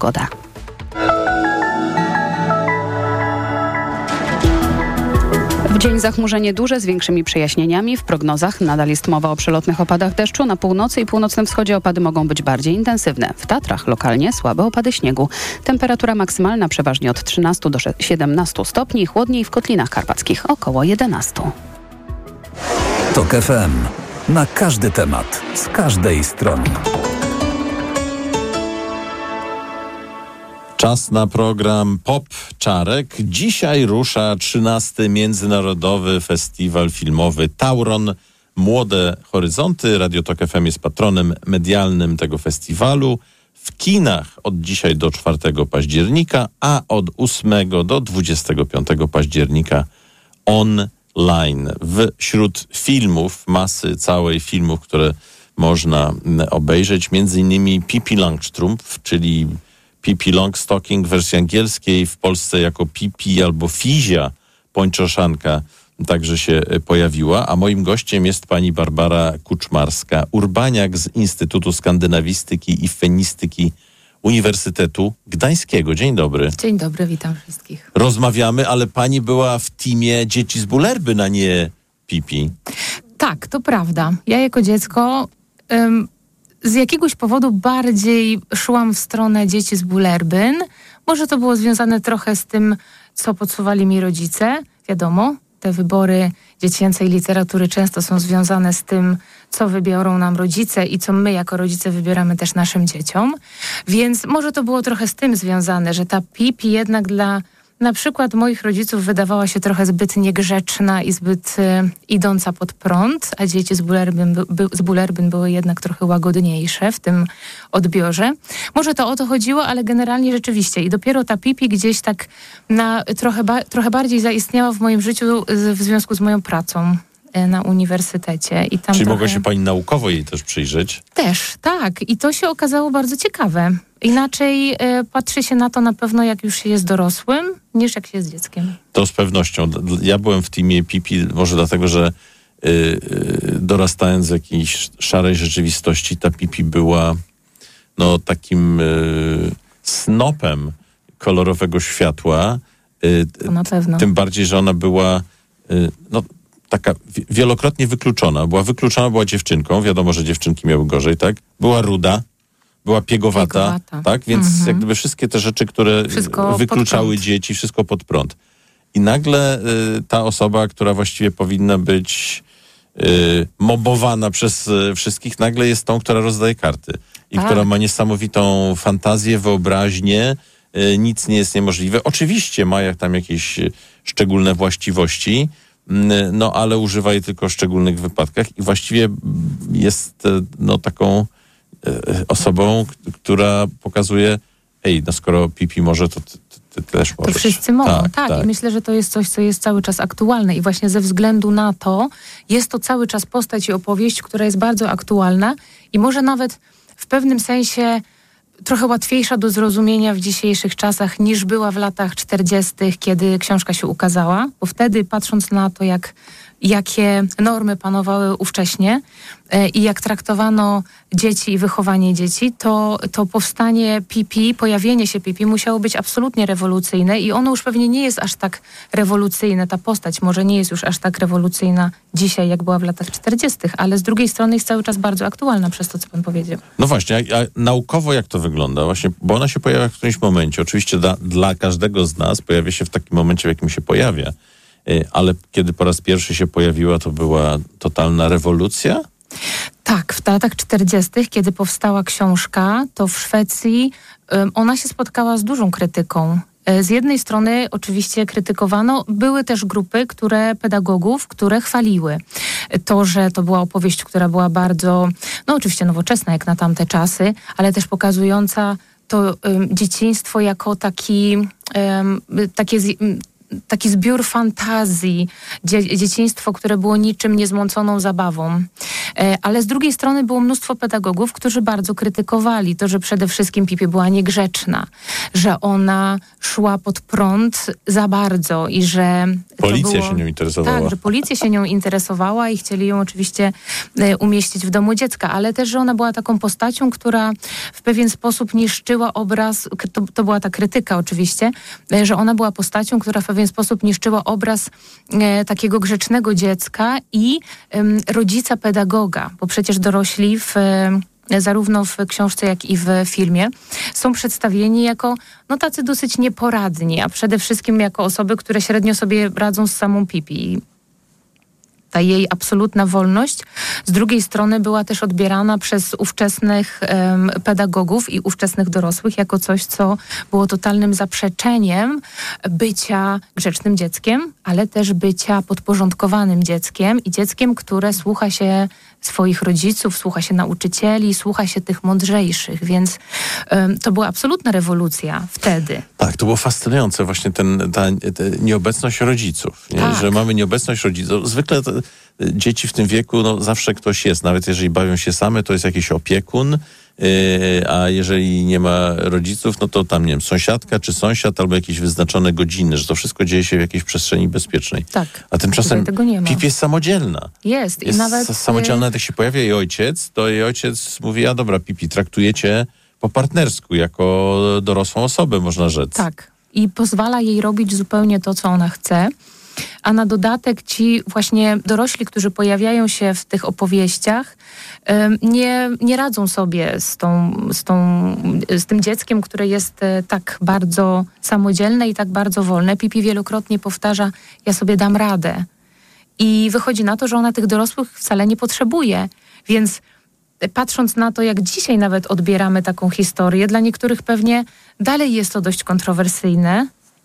pogoda. W dzień zachmurzenie duże z większymi przejaśnieniami. W prognozach nadal jest mowa o przelotnych opadach deszczu. Na północy i północnym wschodzie opady mogą być bardziej intensywne. W Tatrach lokalnie słabe opady śniegu. Temperatura maksymalna przeważnie od 13 do 17 stopni. Chłodniej w Kotlinach Karpackich około 11. TOK FM. Na każdy temat. Z każdej strony. Czas na program Pop Czarek. Dzisiaj rusza 13. Międzynarodowy Festiwal Filmowy Tauron Młode Horyzonty. Radio TOK FM jest patronem medialnym tego festiwalu. W kinach od dzisiaj do 4 października, a od 8 do 25 października online. Wśród filmów, masy całej filmów, które można obejrzeć, między innymi Pippi Langstrumpf, czyli Pippi Longstocking w wersji angielskiej, w Polsce jako Pippi albo Fizia Pończoszanka także się pojawiła, a moim gościem jest pani Barbara Kuczmarska, urbaniak z Instytutu Skandynawistyki i Fenistyki Uniwersytetu Gdańskiego. Dzień dobry. Dzień dobry, witam wszystkich. Rozmawiamy, ale pani była w teamie Dzieci z Bullerbyn, a nie Pippi. Tak, to prawda. Ja jako dziecko z jakiegoś powodu bardziej szłam w stronę Dzieci z Bullerbyn. Może to było związane trochę z tym, co podsuwali mi rodzice. Wiadomo, te wybory dziecięcej literatury często są związane z tym, co wybiorą nam rodzice i co my jako rodzice wybieramy też naszym dzieciom. Więc może to było trochę z tym związane, że ta Pippi jednak dla na przykład moich rodziców wydawała się trochę zbyt niegrzeczna i zbyt idąca pod prąd, a Dzieci z Bullerbyn były jednak trochę łagodniejsze w tym odbiorze. Może to o to chodziło, ale generalnie rzeczywiście. I dopiero ta Pippi gdzieś tak trochę bardziej zaistniała w moim życiu w związku z moją pracą na uniwersytecie. I tam czyli mogła się pani naukowo jej też przyjrzeć? Też, tak. I to się okazało bardzo ciekawe. Inaczej patrzy się na to na pewno, jak już się jest dorosłym, niż jak się jest dzieckiem. To z pewnością. Ja byłem w teamie Pippi, może dlatego, że dorastając w jakiejś szarej rzeczywistości, ta Pippi była takim snopem kolorowego światła. To na pewno. Tym bardziej, że ona była taka wielokrotnie wykluczona. Była wykluczona, była dziewczynką. Wiadomo, że dziewczynki miały gorzej, tak? Była ruda, była piegowata. Tak? Więc jak gdyby wszystkie te rzeczy, które wykluczały dzieci, wszystko pod prąd. I nagle ta osoba, która właściwie powinna być mobowana przez wszystkich, nagle jest tą, która rozdaje karty. I która ma niesamowitą fantazję, wyobraźnię. Nic nie jest niemożliwe. Oczywiście ma tam jakieś szczególne właściwości, ale używa jej tylko w szczególnych wypadkach i właściwie jest taką osobą, która pokazuje, skoro Pippi może, to ty też możesz. To wszyscy mogą, tak. I myślę, że to jest coś, co jest cały czas aktualne i właśnie ze względu na to jest to cały czas postać i opowieść, która jest bardzo aktualna i może nawet w pewnym sensie trochę łatwiejsza do zrozumienia w dzisiejszych czasach niż była w latach 40., kiedy książka się ukazała, bo wtedy patrząc na to, jakie normy panowały ówcześnie i jak traktowano dzieci i wychowanie dzieci, to powstanie Pippi, pojawienie się Pippi musiało być absolutnie rewolucyjne i ono już pewnie nie jest aż tak rewolucyjne, ta postać może nie jest już aż tak rewolucyjna dzisiaj, jak była w latach 40., ale z drugiej strony jest cały czas bardzo aktualna przez to, co pan powiedział. No właśnie, a naukowo jak to wygląda? Właśnie, bo ona się pojawia w którymś momencie. Oczywiście dla każdego z nas pojawia się w takim momencie, w jakim się pojawia. Ale kiedy po raz pierwszy się pojawiła, to była totalna rewolucja? Tak, w latach 40., kiedy powstała książka, to w Szwecji ona się spotkała z dużą krytyką. Z jednej strony oczywiście krytykowano, były też grupy pedagogów, które chwaliły to, że to była opowieść, która była bardzo, oczywiście nowoczesna jak na tamte czasy, ale też pokazująca to dzieciństwo jako taki zbiór fantazji, dzieciństwo, które było niczym niezmąconą zabawą. Ale z drugiej strony było mnóstwo pedagogów, którzy bardzo krytykowali to, że przede wszystkim Pippi była niegrzeczna, że ona szła pod prąd za bardzo i że Policja się nią interesowała. Tak, że policja się nią interesowała i chcieli ją oczywiście umieścić w domu dziecka, ale też, że ona była taką postacią, która w pewien sposób niszczyła obraz, to była ta krytyka oczywiście, że ona była postacią, która w pewien sposób niszczyła obraz takiego grzecznego dziecka i rodzica pedagoga, bo przecież dorośli zarówno w książce, jak i w filmie są przedstawieni jako tacy dosyć nieporadni, a przede wszystkim jako osoby, które średnio sobie radzą z samą Pipi. Ta jej absolutna wolność z drugiej strony była też odbierana przez ówczesnych pedagogów i ówczesnych dorosłych jako coś, co było totalnym zaprzeczeniem bycia grzecznym dzieckiem, ale też bycia podporządkowanym dzieckiem i dzieckiem, które słucha się swoich rodziców, słucha się nauczycieli, słucha się tych mądrzejszych, więc to była absolutna rewolucja wtedy. Tak, to było fascynujące właśnie ta nieobecność rodziców, nie? Tak. Że mamy nieobecność rodziców. Zwykle dzieci w tym wieku, zawsze ktoś jest, nawet jeżeli bawią się same, to jest jakiś opiekun, a jeżeli nie ma rodziców, to tam, nie wiem, sąsiadka czy sąsiad albo jakieś wyznaczone godziny, że to wszystko dzieje się w jakiejś przestrzeni bezpiecznej. Tak. A tymczasem tego nie ma. Pipi jest samodzielna. Jest i nawet samodzielna, jak się pojawia jej ojciec, to jej ojciec mówi, a dobra, Pipi, traktuje cię po partnersku, jako dorosłą osobę, można rzec. Tak. I pozwala jej robić zupełnie to, co ona chce. A na dodatek ci właśnie dorośli, którzy pojawiają się w tych opowieściach, nie radzą sobie z tym dzieckiem, które jest tak bardzo samodzielne i tak bardzo wolne. Pipi wielokrotnie powtarza, ja sobie dam radę. I wychodzi na to, że ona tych dorosłych wcale nie potrzebuje. Więc patrząc na to, jak dzisiaj nawet odbieramy taką historię, dla niektórych pewnie dalej jest to dość kontrowersyjne,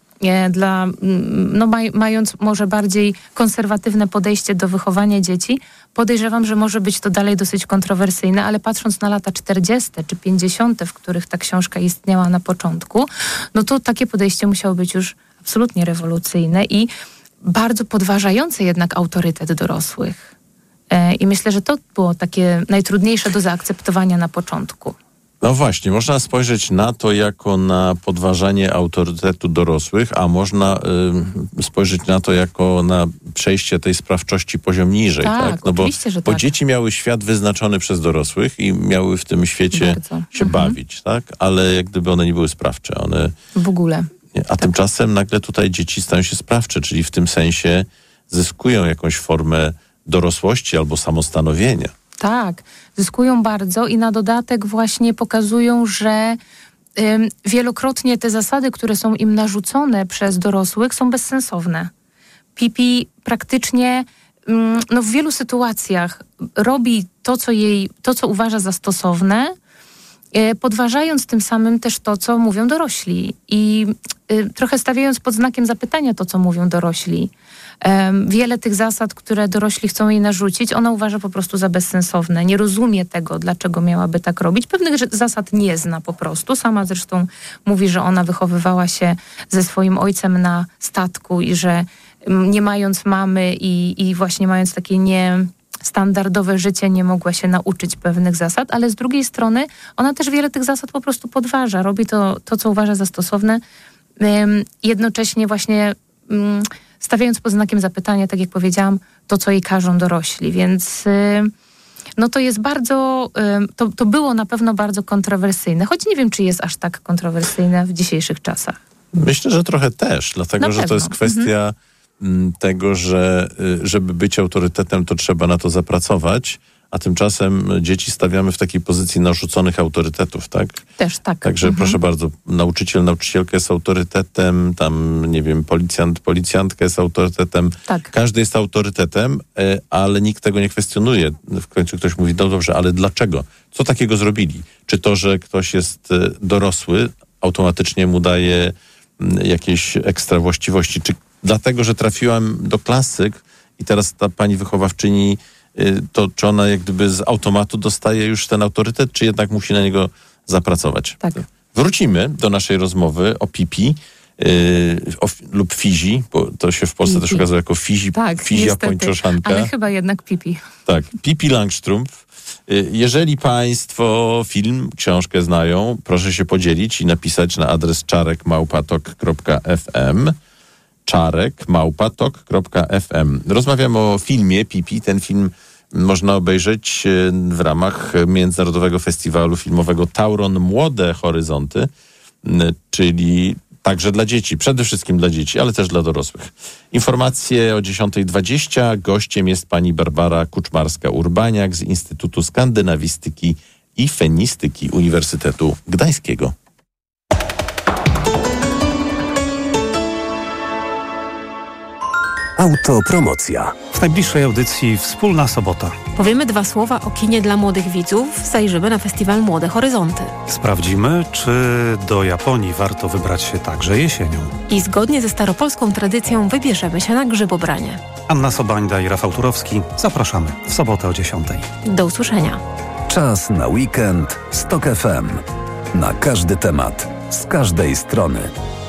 mając może bardziej konserwatywne podejście do wychowania dzieci, podejrzewam, że może być to dalej dosyć kontrowersyjne, ale patrząc na lata 40. czy 50., w których ta książka istniała na początku, to takie podejście musiało być już absolutnie rewolucyjne i bardzo podważające jednak autorytet dorosłych. I myślę, że to było takie najtrudniejsze do zaakceptowania na początku. No właśnie, można spojrzeć na to jako na podważanie autorytetu dorosłych, a można spojrzeć na to jako na przejście tej sprawczości poziom niżej. Tak? Oczywiście, że bo tak. dzieci miały świat wyznaczony przez dorosłych i miały w tym świecie się bawić, tak? Ale jak gdyby one nie były sprawcze. One w ogóle. A tymczasem nagle tutaj dzieci stają się sprawcze, czyli w tym sensie zyskują jakąś formę dorosłości albo samostanowienia. Tak, zyskują bardzo i na dodatek właśnie pokazują, że wielokrotnie te zasady, które są im narzucone przez dorosłych, są bezsensowne. Pipi praktycznie w wielu sytuacjach robi to, co uważa za stosowne, podważając tym samym też to, co mówią dorośli i trochę stawiając pod znakiem zapytania to, co mówią dorośli. Wiele tych zasad, które dorośli chcą jej narzucić, ona uważa po prostu za bezsensowne. Nie rozumie tego, dlaczego miałaby tak robić. Pewnych zasad nie zna po prostu. Sama zresztą mówi, że ona wychowywała się ze swoim ojcem na statku i że nie mając mamy i właśnie mając takie standardowe życie, nie mogła się nauczyć pewnych zasad, ale z drugiej strony ona też wiele tych zasad po prostu podważa. Robi to co uważa za stosowne, jednocześnie właśnie stawiając pod znakiem zapytania, tak jak powiedziałam, to, co jej każą dorośli. Więc to jest bardzo, to było na pewno bardzo kontrowersyjne, choć nie wiem, czy jest aż tak kontrowersyjne w dzisiejszych czasach. Myślę, że trochę też, dlatego, że to jest kwestia tego, że żeby być autorytetem, to trzeba na to zapracować, a tymczasem dzieci stawiamy w takiej pozycji narzuconych autorytetów, tak? Też tak. Także proszę bardzo, nauczyciel, nauczycielka jest autorytetem, tam, nie wiem, policjant, policjantka jest autorytetem. Tak. Każdy jest autorytetem, ale nikt tego nie kwestionuje. W końcu ktoś mówi, no dobrze, ale dlaczego? Co takiego zrobili? Czy to, że ktoś jest dorosły, automatycznie mu daje jakieś ekstra właściwości? Czy dlatego, że trafiłam do klasyk i teraz ta pani wychowawczyni, to czy ona jak gdyby z automatu dostaje już ten autorytet, czy jednak musi na niego zapracować? Tak. Wrócimy do naszej rozmowy o Pipi lub Fizi, bo to się w Polsce też ukazuje jako Fizi, tak, Fizia Pończoszanka. Ale chyba jednak Pipi. Tak, Pipi Langstrumpf. Jeżeli Państwo film, książkę znają, proszę się podzielić i napisać na adres czarek@tok.fm. czarek@tok.fm. Rozmawiamy o filmie Pipi. Ten film można obejrzeć w ramach Międzynarodowego Festiwalu Filmowego Tauron Młode Horyzonty, czyli także dla dzieci, przede wszystkim dla dzieci, ale też dla dorosłych. Informacje o 10:20. Gościem jest pani Barbara Kuczmarska-Urbaniak z Instytutu Skandynawistyki i Fenistyki Uniwersytetu Gdańskiego. Autopromocja. W najbliższej audycji Wspólna Sobota. Powiemy 2 słowa o kinie dla młodych widzów. Zajrzymy na festiwal Młode Horyzonty. Sprawdzimy, czy do Japonii warto wybrać się także jesienią. I zgodnie ze staropolską tradycją wybierzemy się na grzybobranie. Anna Sobańda i Rafał Turowski. Zapraszamy w sobotę o 10:00. Do usłyszenia. Czas na weekend z TOK FM. Na każdy temat, z każdej strony.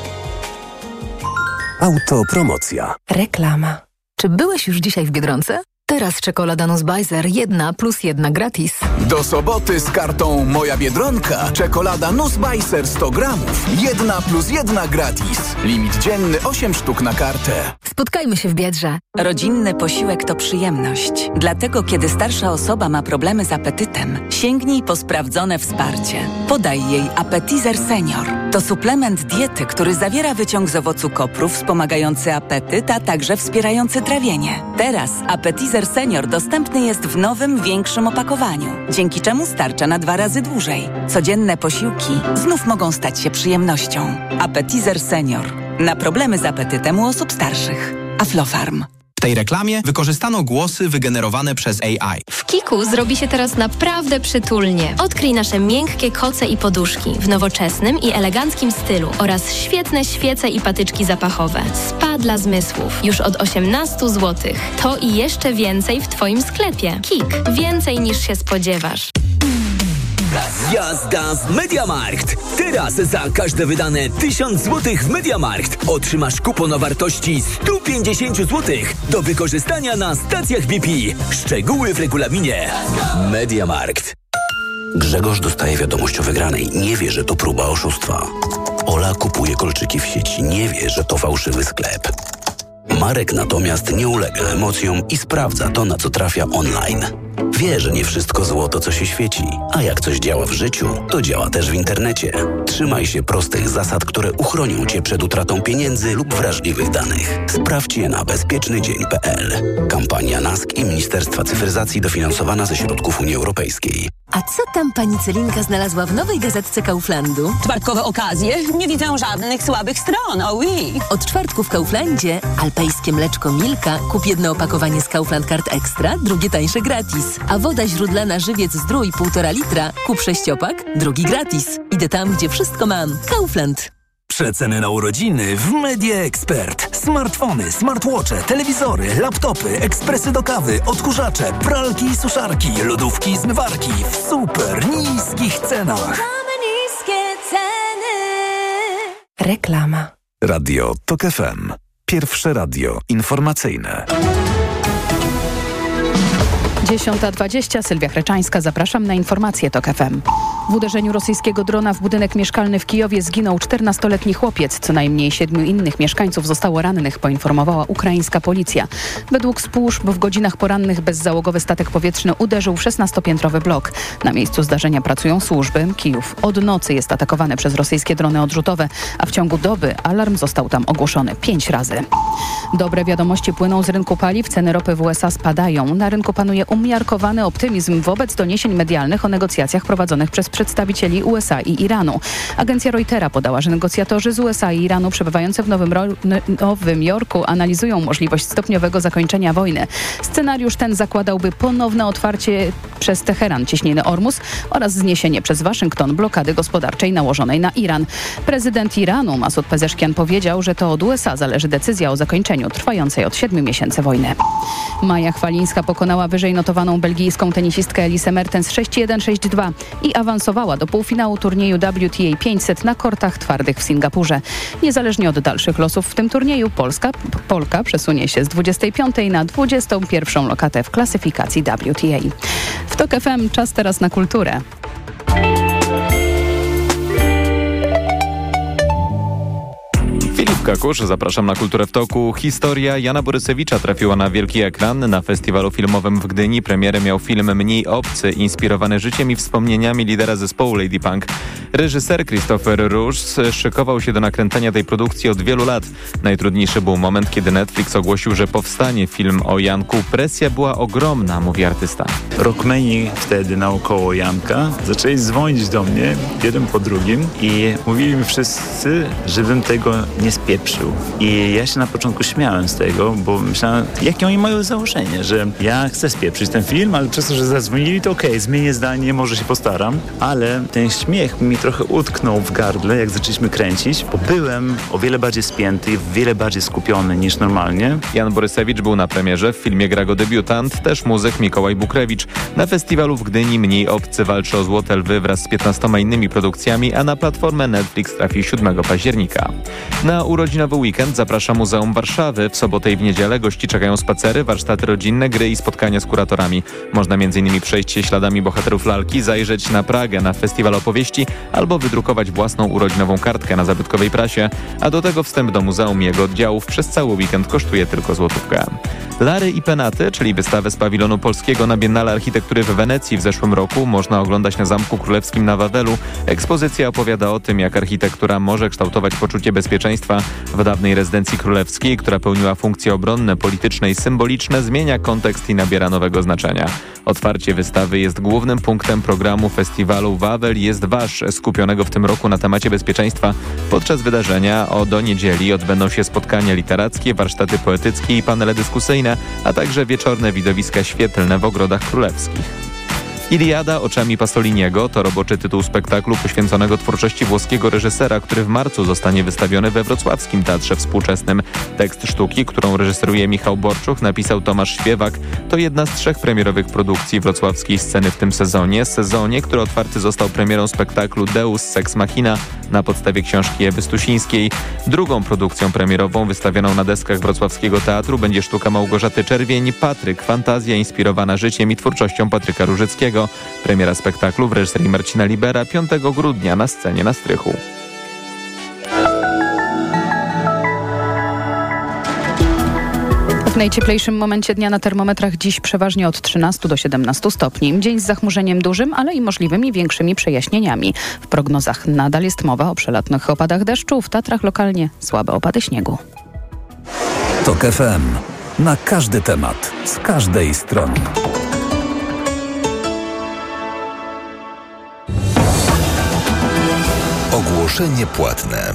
Autopromocja. Reklama. Czy byłeś już dzisiaj w Biedronce? Teraz czekolada Nussbeiser 1+1 gratis. Do soboty z kartą Moja Biedronka. Czekolada Nussbeiser 100 gramów. 1+1 gratis. Limit dzienny 8 sztuk na kartę. Spotkajmy się w Biedrze. Rodzinny posiłek to przyjemność. Dlatego, kiedy starsza osoba ma problemy z apetytem, sięgnij po sprawdzone wsparcie. Podaj jej Appetizer Senior. To suplement diety, który zawiera wyciąg z owocu kopru wspomagający apetyt, a także wspierający trawienie. Teraz Appetizer Senior dostępny jest w nowym, większym opakowaniu, dzięki czemu starcza na 2 razy dłużej. Codzienne posiłki znów mogą stać się przyjemnością. Appetizer Senior. Na problemy z apetytem u osób starszych. Aflofarm. W tej reklamie wykorzystano głosy wygenerowane przez AI. W Kiku zrobi się teraz naprawdę przytulnie. Odkryj nasze miękkie koce i poduszki w nowoczesnym i eleganckim stylu oraz świetne świece i patyczki zapachowe. Spa dla zmysłów. Już od 18 zł. To i jeszcze więcej w Twoim sklepie. Kik. Więcej niż się spodziewasz. Jazda z Mediamarkt! Teraz za każde wydane 1000 zł w Mediamarkt otrzymasz kupon o wartości 150 zł do wykorzystania na stacjach BP. Szczegóły w regulaminie. Mediamarkt. Grzegorz dostaje wiadomość o wygranej. Nie wie, że to próba oszustwa. Ola kupuje kolczyki w sieci. Nie wie, że to fałszywy sklep. Marek natomiast nie ulega emocjom i sprawdza to, na co trafia online. Wie, że nie wszystko złoto, co się świeci, a jak coś działa w życiu, to działa też w internecie. Trzymaj się prostych zasad, które uchronią Cię przed utratą pieniędzy lub wrażliwych danych. Sprawdź je na bezpiecznydzień.pl. Kampania NASK i Ministerstwa Cyfryzacji dofinansowana ze środków Unii Europejskiej. A co tam pani Celinka znalazła w nowej gazetce Kauflandu? Czwartkowe okazje? Nie widzę żadnych słabych stron, oui. Od czwartku w Kauflandzie alpejskie mleczko Milka. Kup jedno opakowanie z Kaufland Card Extra, drugie tańsze gratis. A woda źródlana Żywiec Zdrój 1,5 litra. Kup 6-opak, drugi gratis. Idę tam, gdzie wszystko mam. Kaufland. Przeceny na urodziny w Media Expert. Smartfony, smartwatche, telewizory, laptopy, ekspresy do kawy, odkurzacze, pralki i suszarki, lodówki i zmywarki w super niskich cenach. Mamy niskie ceny. Reklama. Radio TOK FM. Pierwsze radio informacyjne. 10:20. Sylwia Chreczańska. Zapraszam na informacje TOK FM. W uderzeniu rosyjskiego drona w budynek mieszkalny w Kijowie zginął 14-letni chłopiec. Co najmniej 7 innych mieszkańców zostało rannych, poinformowała ukraińska policja. Według służb w godzinach porannych bezzałogowy statek powietrzny uderzył w 16-piętrowy blok. Na miejscu zdarzenia pracują służby. Kijów od nocy jest atakowany przez rosyjskie drony odrzutowe, a w ciągu doby alarm został tam ogłoszony 5 razy. Dobre wiadomości płyną z rynku paliw. Ceny ropy w USA spadają. Na rynku panuje umiarkowany optymizm wobec doniesień medialnych o negocjacjach prowadzonych przez przedstawicieli USA i Iranu. Agencja Reutera podała, że negocjatorzy z USA i Iranu przebywający w Nowym Jorku analizują możliwość stopniowego zakończenia wojny. Scenariusz ten zakładałby ponowne otwarcie przez Teheran cieśniny Ormus oraz zniesienie przez Waszyngton blokady gospodarczej nałożonej na Iran. Prezydent Iranu Masud Pezeszkian powiedział, że to od USA zależy decyzja o zakończeniu trwającej od 7 miesięcy wojny. Maja Chwalińska pokonała wyżej notowaną notowaną belgijską tenisistkę Elisę Mertens 6-1, 6-2 i awansowała do półfinału turnieju WTA 500 na kortach twardych w Singapurze. Niezależnie od dalszych losów w tym turnieju, Polka przesunie się z 25 na 21 lokatę w klasyfikacji WTA. W TOK FM czas teraz na kulturę. Filip Kakusz, zapraszam na Kulturę w Toku. Historia Jana Borysewicza trafiła na wielki ekran. Na festiwalu filmowym w Gdyni premierę miał film Mniej obcy, inspirowany życiem i wspomnieniami lidera zespołu Lady Punk. Reżyser Christopher Rouge szykował się do nakręcenia tej produkcji od wielu lat. Najtrudniejszy był moment, kiedy Netflix ogłosił, że powstanie film o Janku. Presja była ogromna, mówi artysta. Rockmeni wtedy naokoło Janka zaczęli dzwonić do mnie jeden po drugim i mówili mi wszyscy, żebym tego nie spieprzył. I ja się na początku śmiałem z tego, bo myślałem, jakie oni mają założenie, że ja chcę spieprzyć ten film, ale przez to, że zadzwonili, to okej, zmienię zdanie, może się postaram. Ale ten śmiech mi trochę utknął w gardle, jak zaczęliśmy kręcić, bo byłem o wiele bardziej spięty i wiele bardziej skupiony niż normalnie. Jan Borysewicz był na premierze, w filmie gra go debiutant, też muzyk Mikołaj Bukrewicz. Na festiwalu w Gdyni Mniej obcy walczy o Złote Lwy wraz z 15 innymi produkcjami, a na platformę Netflix trafi 7 października. Na urodzinowy weekend zaprasza Muzeum Warszawy. W sobotę i w niedzielę gości czekają spacery, warsztaty rodzinne, gry i spotkania z kuratorami. Można m.in. przejść się śladami bohaterów lalki, zajrzeć na Pragę na festiwal opowieści albo wydrukować własną urodzinową kartkę na zabytkowej prasie, a do tego wstęp do muzeum i jego oddziałów przez cały weekend kosztuje tylko złotówkę. Lary i Penaty, czyli wystawę z pawilonu polskiego na Biennale Architektury w Wenecji w zeszłym roku, można oglądać na Zamku Królewskim na Wawelu. Ekspozycja opowiada o tym, jak architektura może kształtować poczucie bezpieczeństwa. W dawnej rezydencji królewskiej, która pełniła funkcje obronne, polityczne i symboliczne, zmienia kontekst i nabiera nowego znaczenia. Otwarcie wystawy jest głównym punktem programu festiwalu Wawel jest wasz, skupionego w tym roku na temacie bezpieczeństwa. Podczas wydarzenia do niedzieli odbędą się spotkania literackie, warsztaty poetyckie i panele dyskusyjne, a także wieczorne widowiska świetlne w ogrodach królewskich. Iliada oczami Pasoliniego to roboczy tytuł spektaklu poświęconego twórczości włoskiego reżysera, który w marcu zostanie wystawiony we wrocławskim Teatrze Współczesnym. Tekst sztuki, którą reżyseruje Michał Borczuch, napisał Tomasz Śpiewak. To jedna z 3 premierowych produkcji wrocławskiej sceny w tym sezonie, który otwarty został premierą spektaklu Deus Sex Machina na podstawie książki Ewy Stusińskiej. Drugą produkcją premierową wystawioną na deskach wrocławskiego teatru będzie sztuka Małgorzaty Czerwień Patryk, fantazja inspirowana życiem i twórczością Patryka Różyckiego. Premiera spektaklu w reżyserii Marcina Libera 5 grudnia na scenie na Strychu. W najcieplejszym momencie dnia na termometrach dziś przeważnie od 13 do 17 stopni. Dzień z zachmurzeniem dużym, ale i możliwymi większymi przejaśnieniami. W prognozach nadal jest mowa o przelotnych opadach deszczu, w Tatrach lokalnie słabe opady śniegu. TOK FM. Na każdy temat, z każdej strony. Ogłoszenie płatne.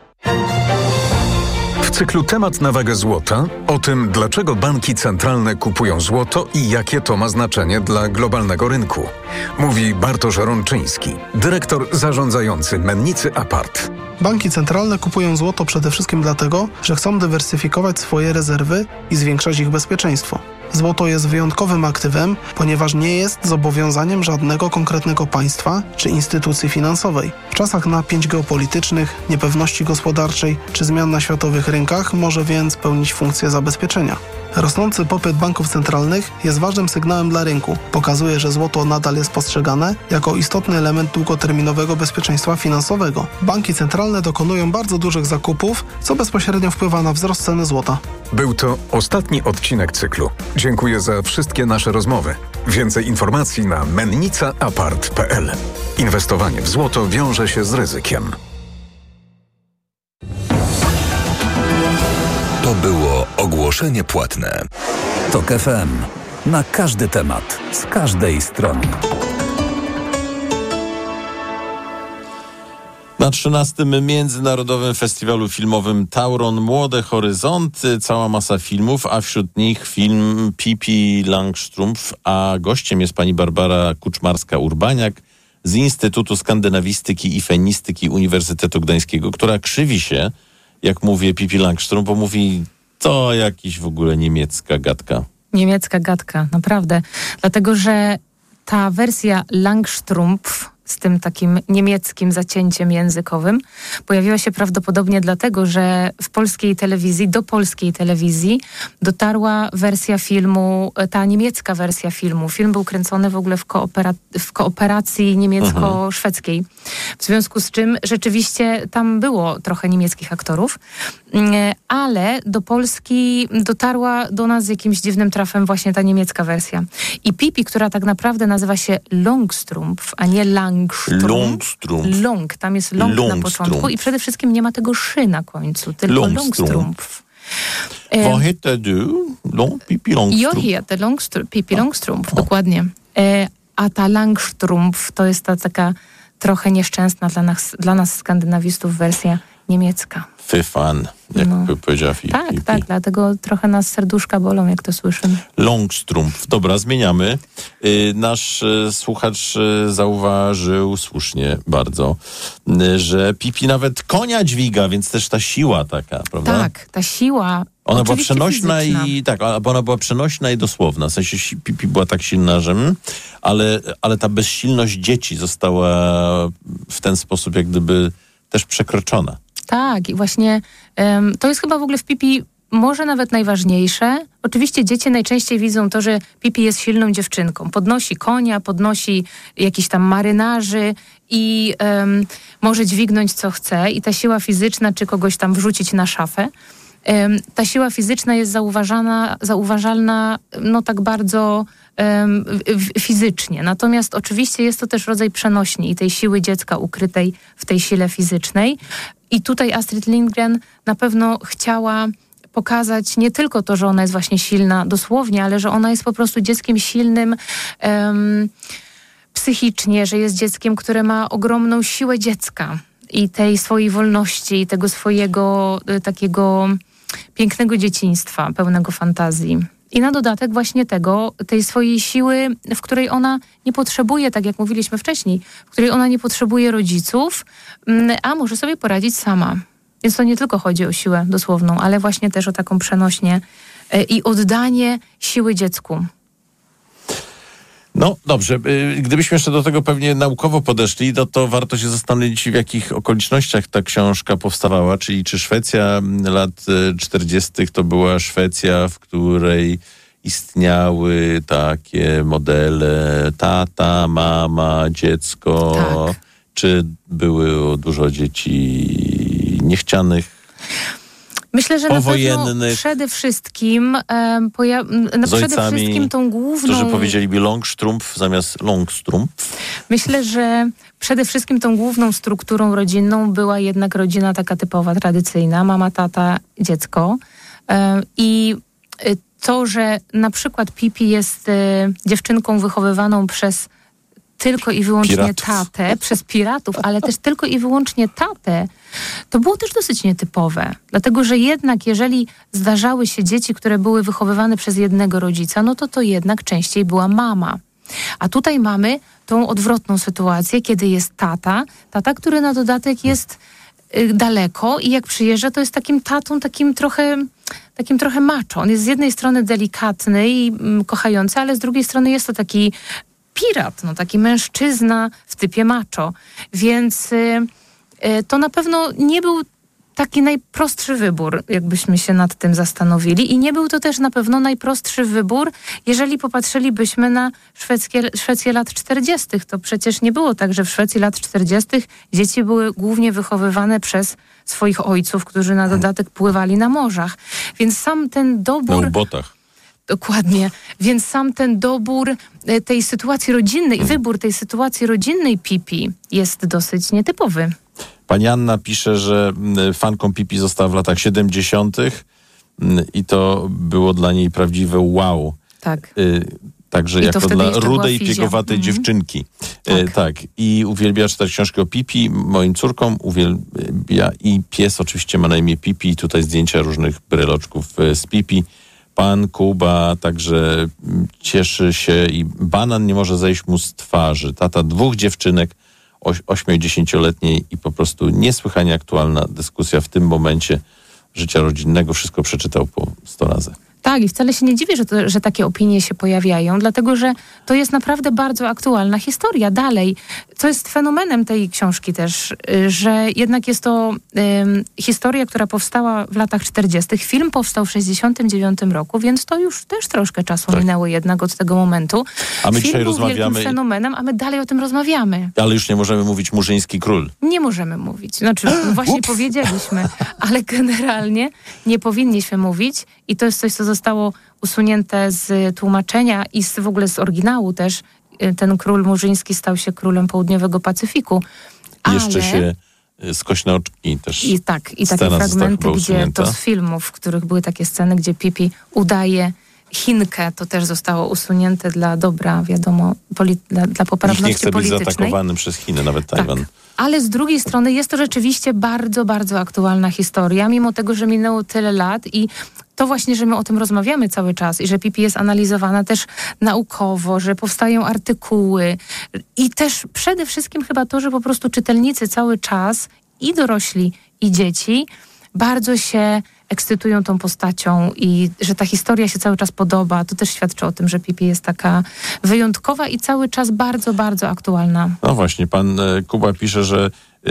W cyklu Temat na wagę złota o tym, dlaczego banki centralne kupują złoto i jakie to ma znaczenie dla globalnego rynku. Mówi Bartosz Rączyński, dyrektor zarządzający Mennicy Apart. Banki centralne kupują złoto przede wszystkim dlatego, że chcą dywersyfikować swoje rezerwy i zwiększać ich bezpieczeństwo. Złoto jest wyjątkowym aktywem, ponieważ nie jest zobowiązaniem żadnego konkretnego państwa czy instytucji finansowej. W czasach napięć geopolitycznych, niepewności gospodarczej czy zmian na światowych rynkach może więc pełnić funkcję zabezpieczenia. Rosnący popyt banków centralnych jest ważnym sygnałem dla rynku. Pokazuje, że złoto nadal jest postrzegane jako istotny element długoterminowego bezpieczeństwa finansowego. Banki centralne dokonują bardzo dużych zakupów, co bezpośrednio wpływa na wzrost ceny złota. Był to ostatni odcinek cyklu. Dziękuję za wszystkie nasze rozmowy. Więcej informacji na mennicaapart.pl. Inwestowanie w złoto wiąże się z ryzykiem. To było ogłoszenie płatne. TOK FM. Na każdy temat, z każdej strony. Na 13. Międzynarodowym Festiwalu Filmowym Tauron Młode Horyzonty cała masa filmów, a wśród nich film Pippi Langstrumpf, a gościem jest pani Barbara Kuczmarska-Urbaniak z Instytutu Skandynawistyki i Fenistyki Uniwersytetu Gdańskiego, która krzywi się, jak mówi Pippi Langstrumpf, bo mówi to jakiś w ogóle niemiecka gadka. Niemiecka gadka, naprawdę. Dlatego, że ta wersja Langstrumpf z tym takim niemieckim zacięciem językowym pojawiła się prawdopodobnie dlatego, że w polskiej telewizji, do polskiej telewizji dotarła wersja filmu, ta niemiecka wersja filmu. Film był kręcony w ogóle w kooperacji niemiecko-szwedzkiej. W związku z czym rzeczywiście tam było trochę niemieckich aktorów, ale do Polski dotarła do nas z jakimś dziwnym trafem właśnie ta niemiecka wersja. I Pipi, która tak naprawdę nazywa się Longstrumpf, a nie Langstrumpf. Long, tam jest long na początku i przede wszystkim nie ma tego szy na końcu, tylko Longstrumpf. Vad heter du? Pippi Longstrumpf. Jag heter Pippi Longstrumpf, dokładnie. A ta Langstrumpf to jest ta taka trochę nieszczęsna dla nas skandynawistów wersja niemiecka. Fy fan, jak powiedziała Fifi. Tak, dlatego trochę nas serduszka bolą, jak to słyszymy. Longstrumpf. Dobra, zmieniamy. Nasz słuchacz zauważył słusznie bardzo, że Pipi nawet konia dźwiga, więc też ta siła taka, prawda? Tak, ta siła. Ona była przenośna ona była przenośna i dosłowna. W sensie Pipi była tak silna, że ale ta bezsilność dzieci została w ten sposób jak gdyby też przekroczona. Tak, i właśnie to jest chyba w ogóle w Pipi może nawet najważniejsze. Oczywiście dzieci najczęściej widzą to, że Pipi jest silną dziewczynką. Podnosi konia, podnosi jakichś tam marynarzy i może dźwignąć co chce. I ta siła fizyczna, czy kogoś tam wrzucić na szafę. Ta siła fizyczna jest zauważalna tak bardzo fizycznie. Natomiast oczywiście jest to też rodzaj przenośni i tej siły dziecka ukrytej w tej sile fizycznej. I tutaj Astrid Lindgren na pewno chciała pokazać nie tylko to, że ona jest właśnie silna dosłownie, ale że ona jest po prostu dzieckiem silnym psychicznie, że jest dzieckiem, które ma ogromną siłę dziecka i tej swojej wolności, i tego swojego takiego pięknego dzieciństwa, pełnego fantazji. I na dodatek właśnie tej swojej siły, w której ona nie potrzebuje, tak jak mówiliśmy wcześniej, w której ona nie potrzebuje rodziców, a może sobie poradzić sama. Więc to nie tylko chodzi o siłę dosłowną, ale właśnie też o taką przenośnię i oddanie siły dziecku. No dobrze, gdybyśmy jeszcze do tego pewnie naukowo podeszli, to warto się zastanowić, w jakich okolicznościach ta książka powstawała, czyli czy Szwecja lat 40. to była Szwecja, w której istniały takie modele tata, mama, dziecko, tak. Czy było dużo dzieci niechcianych? Myślę, że na pewno przede wszystkim tą główną... Którzy powiedzieliby Longstrumpf zamiast Longstrumpf. Myślę, że przede wszystkim tą główną strukturą rodzinną była jednak rodzina taka typowa, tradycyjna. Mama, tata, dziecko. I to, że na przykład Pipi jest dziewczynką wychowywaną przez tylko i wyłącznie tatę, przez piratów, ale też tylko i wyłącznie tatę, to było też dosyć nietypowe. Dlatego, że jednak jeżeli zdarzały się dzieci, które były wychowywane przez jednego rodzica, no to jednak częściej była mama. A tutaj mamy tą odwrotną sytuację, kiedy jest tata, który na dodatek jest daleko i jak przyjeżdża, to jest takim tatą, takim trochę macho. On jest z jednej strony delikatny i kochający, ale z drugiej strony jest to taki pirat, taki mężczyzna w typie macho. Więc to na pewno nie był taki najprostszy wybór, jakbyśmy się nad tym zastanowili. I nie był to też na pewno najprostszy wybór, jeżeli popatrzylibyśmy na Szwecję lat 40. To przecież nie było tak, że w Szwecji lat 40. dzieci były głównie wychowywane przez swoich ojców, którzy na dodatek pływali na morzach. Więc sam ten dobór... Na ubotach. Dokładnie. Więc sam ten dobór tej sytuacji rodzinnej, wybór tej sytuacji rodzinnej Pipi jest dosyć nietypowy. Pani Anna pisze, że fanką Pipi została w latach 70. I to było dla niej prawdziwe wow. Tak. Także jako dla rudej, piegowatej dziewczynki. Tak. I uwielbia czytać książki o Pipi. Moim córkom uwielbia i pies oczywiście ma na imię Pipi. I tutaj zdjęcia różnych bryloczków z Pipi. Pan Kuba także cieszy się i banan nie może zejść mu z twarzy. Tata 2 dziewczynek, 8- i 10-letniej i po prostu niesłychanie aktualna dyskusja w tym momencie życia rodzinnego. Wszystko przeczytał po 100 razy. Tak, i wcale się nie dziwię, że takie opinie się pojawiają, dlatego że to jest naprawdę bardzo aktualna historia. Dalej, co jest fenomenem tej książki też, że jednak jest to historia, która powstała w latach 40. Film powstał w 69 roku, więc to już też troszkę czasu minęło jednak od tego momentu. A my Film dzisiaj był rozmawiamy... wielkim fenomenem, a my dalej o tym rozmawiamy. Ale już nie możemy mówić Murzyński Król. Nie możemy mówić. Znaczy, właśnie powiedzieliśmy, ale generalnie nie powinniśmy mówić i to jest coś, co zostało usunięte z tłumaczenia i w ogóle z oryginału też. Ten król murzyński stał się królem Południowego Pacyfiku. I jeszcze się skośne oczki też. I takie fragmenty, gdzie to z filmów, w których były takie sceny, gdzie Pipi udaje Chinkę, to też zostało usunięte dla dobra, wiadomo, dla poprawności Nikt nie chce politycznej. być zaatakowany przez Chiny, nawet Tajwan. Tak. Ale z drugiej strony jest to rzeczywiście bardzo, bardzo aktualna historia, mimo tego, że minęło tyle lat i to właśnie, że my o tym rozmawiamy cały czas i że Pipi jest analizowana też naukowo, że powstają artykuły i też przede wszystkim chyba to, że po prostu czytelnicy cały czas i dorośli, i dzieci bardzo się ekscytują tą postacią i że ta historia się cały czas podoba. To też świadczy o tym, że Pipi jest taka wyjątkowa i cały czas bardzo, bardzo aktualna. No właśnie, pan Kuba pisze, że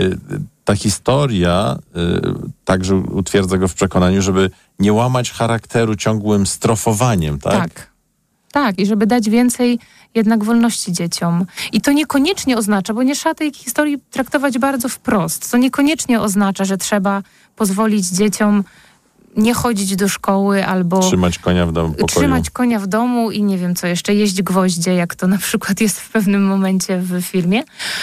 ta historia także utwierdza go w przekonaniu, żeby nie łamać charakteru ciągłym strofowaniem, tak? Tak, i żeby dać więcej jednak wolności dzieciom. I to niekoniecznie oznacza, bo nie trzeba tej historii traktować bardzo wprost. To niekoniecznie oznacza, że trzeba pozwolić dzieciom nie chodzić do szkoły albo... Trzymać konia w pokoju. Trzymać konia w domu i nie wiem co jeszcze, jeść gwoździe, jak to na przykład jest w pewnym momencie w filmie.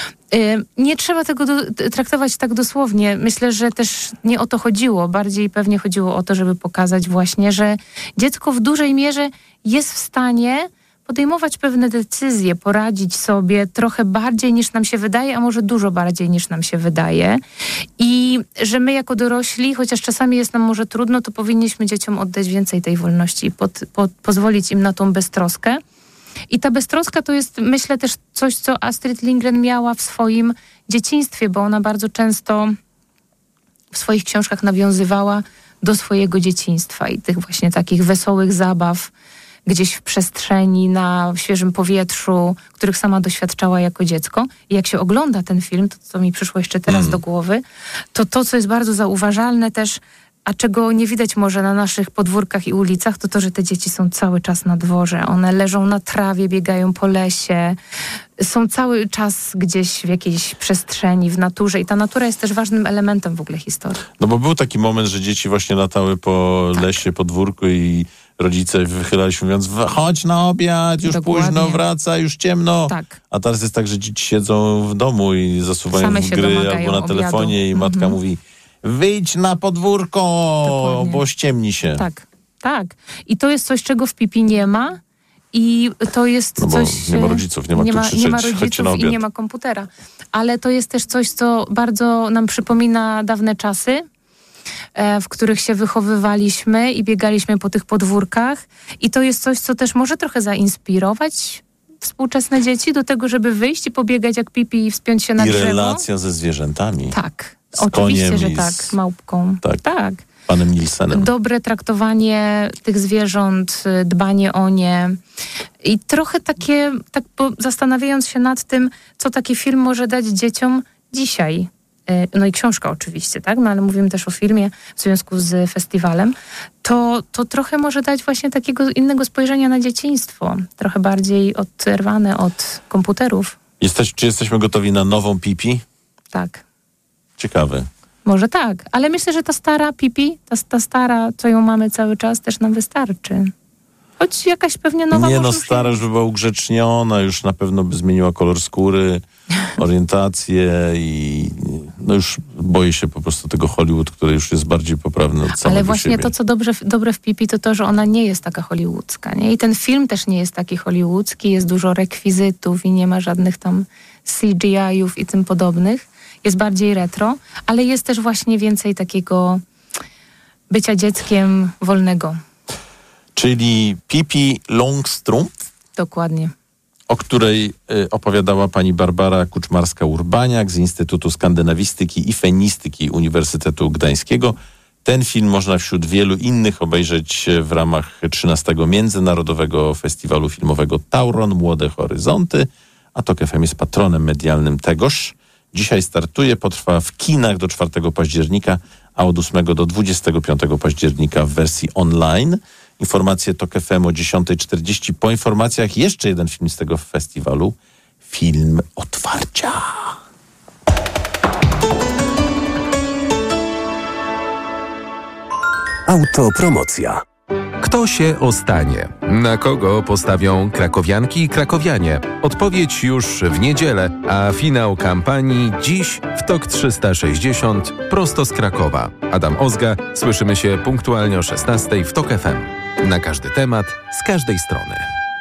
Nie trzeba tego traktować tak dosłownie. Myślę, że też nie o to chodziło. Bardziej pewnie chodziło o to, żeby pokazać właśnie, że dziecko w dużej mierze jest w stanie podejmować pewne decyzje, poradzić sobie trochę bardziej niż nam się wydaje, a może dużo bardziej niż nam się wydaje. I że my jako dorośli, chociaż czasami jest nam może trudno, to powinniśmy dzieciom oddać więcej tej wolności i pozwolić im na tą beztroskę. I ta beztroska to jest, myślę, też coś, co Astrid Lindgren miała w swoim dzieciństwie, bo ona bardzo często w swoich książkach nawiązywała do swojego dzieciństwa i tych właśnie takich wesołych zabaw gdzieś w przestrzeni, na świeżym powietrzu, których sama doświadczała jako dziecko. I jak się ogląda ten film, to co mi przyszło jeszcze teraz do głowy, to co jest bardzo zauważalne też, a czego nie widać może na naszych podwórkach i ulicach, to, że te dzieci są cały czas na dworze. One leżą na trawie, biegają po lesie, są cały czas gdzieś w jakiejś przestrzeni, w naturze i ta natura jest też ważnym elementem w ogóle historii. No bo był taki moment, że dzieci właśnie latały po lesie, podwórku i rodzice wychylali się mówiąc, chodź na obiad, już późno, wraca, już ciemno. Tak. A teraz jest tak, że dzieci siedzą w domu i zasuwają Same w się gry domagają albo na telefonie obiadu. i matka mówi, wyjdź na podwórko, Dokładnie. bo ściemni się. Tak. I to jest coś, czego w Pipi nie ma. I to jest no bo coś... nie ma rodziców, nie ma kto krzyczeć, nie ma rodziców i nie ma komputera. Ale to jest też coś, co bardzo nam przypomina dawne czasy, w których się wychowywaliśmy i biegaliśmy po tych podwórkach. I to jest coś, co też może trochę zainspirować współczesne dzieci do tego, żeby wyjść i pobiegać jak Pipi i wspiąć się na drzewo. I relacja ze zwierzętami. Tak, z oczywiście, koniem że i tak, małpką. Tak. Panem Nilsenem. Dobre traktowanie tych zwierząt, dbanie o nie i trochę takie, zastanawiając się nad tym, co taki film może dać dzieciom dzisiaj. No i książka oczywiście, tak? No ale mówimy też o filmie w związku z festiwalem. To trochę może dać właśnie takiego innego spojrzenia na dzieciństwo. Trochę bardziej oderwane od komputerów. Czy jesteśmy gotowi na nową Pipi? Tak. Ciekawe. Może tak, ale myślę, że ta stara Pipi, ta stara, co ją mamy cały czas, też nam wystarczy. Choć jakaś pewnie nowa... Nie no, stara już by była ugrzeczniona, już na pewno by zmieniła kolor skóry, orientację i no już boję się po prostu tego Hollywood, który już jest bardziej poprawny od samego Ale właśnie siebie. to, co dobre w Pipi, to, że ona nie jest taka hollywoodzka, nie? I ten film też nie jest taki hollywoodzki, jest dużo rekwizytów i nie ma żadnych tam CGI-ów i tym podobnych. Jest bardziej retro, ale jest też właśnie więcej takiego bycia dzieckiem wolnego. Czyli Pipi Longstrumpf? Dokładnie. O której opowiadała pani Barbara Kuczmarska-Urbaniak z Instytutu Skandynawistyki i Fenistyki Uniwersytetu Gdańskiego. Ten film można wśród wielu innych obejrzeć w ramach 13. Międzynarodowego Festiwalu Filmowego Tauron Młode Horyzonty, a TOK FM jest patronem medialnym tegoż. Dzisiaj startuje, potrwa w kinach do 4 października, a od 8 do 25 października w wersji online. Informacje TOK FM o 10:40. Po informacjach jeszcze jeden film z tego festiwalu. Film otwarcia. Autopromocja. Kto się ostanie? Na kogo postawią krakowianki i krakowianie? Odpowiedź już w niedzielę, a finał kampanii dziś w TOK 360 prosto z Krakowa. Adam Ozga, słyszymy się punktualnie o 16:00 w TOK FM. Na każdy temat, z każdej strony.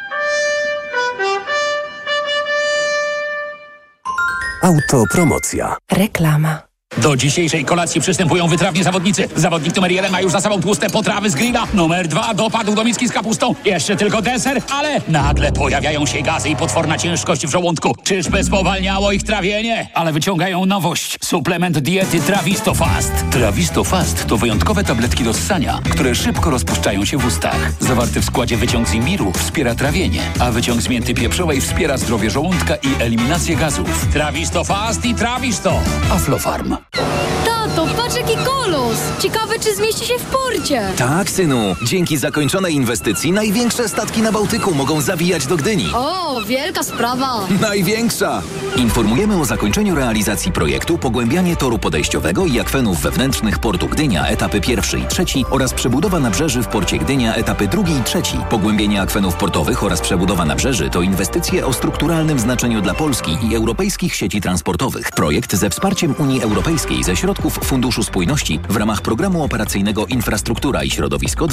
Autopromocja. Reklama. Do dzisiejszej kolacji przystępują wytrawni zawodnicy. Zawodnik numer 1 ma już za sobą tłuste potrawy z grilla. Numer 2 dopadł do miski z kapustą. Jeszcze tylko deser, ale nagle pojawiają się gazy i potworna ciężkość w żołądku. Czyżby spowalniało ich trawienie? Ale wyciągają nowość. Suplement diety Travistofast. Travistofast to wyjątkowe tabletki do ssania, które szybko rozpuszczają się w ustach. Zawarty w składzie wyciąg z imbiru wspiera trawienie, a wyciąg z mięty pieprzowej wspiera zdrowie żołądka i eliminację gazów. Travistofast i Travisto. Aflofarm. Tato, patrz jaki kolos! Ciekawe, czy zmieści się w porcie. Tak, synu. Dzięki zakończonej inwestycji największe statki na Bałtyku mogą zawijać do Gdyni. O, wielka sprawa. Największa! Informujemy o zakończeniu realizacji projektu Pogłębianie toru podejściowego i akwenów wewnętrznych portu Gdynia, etapy 1. i 3 oraz przebudowa nabrzeży w porcie Gdynia, etapy 2. i 3. Pogłębienie akwenów portowych oraz przebudowa nabrzeży to inwestycje o strukturalnym znaczeniu dla Polski i europejskich sieci transportowych. Projekt ze wsparciem Unii Europejskiej ze środków Funduszu Spójności w ramach Programu Operacyjnego Infrastruktura i Środowisko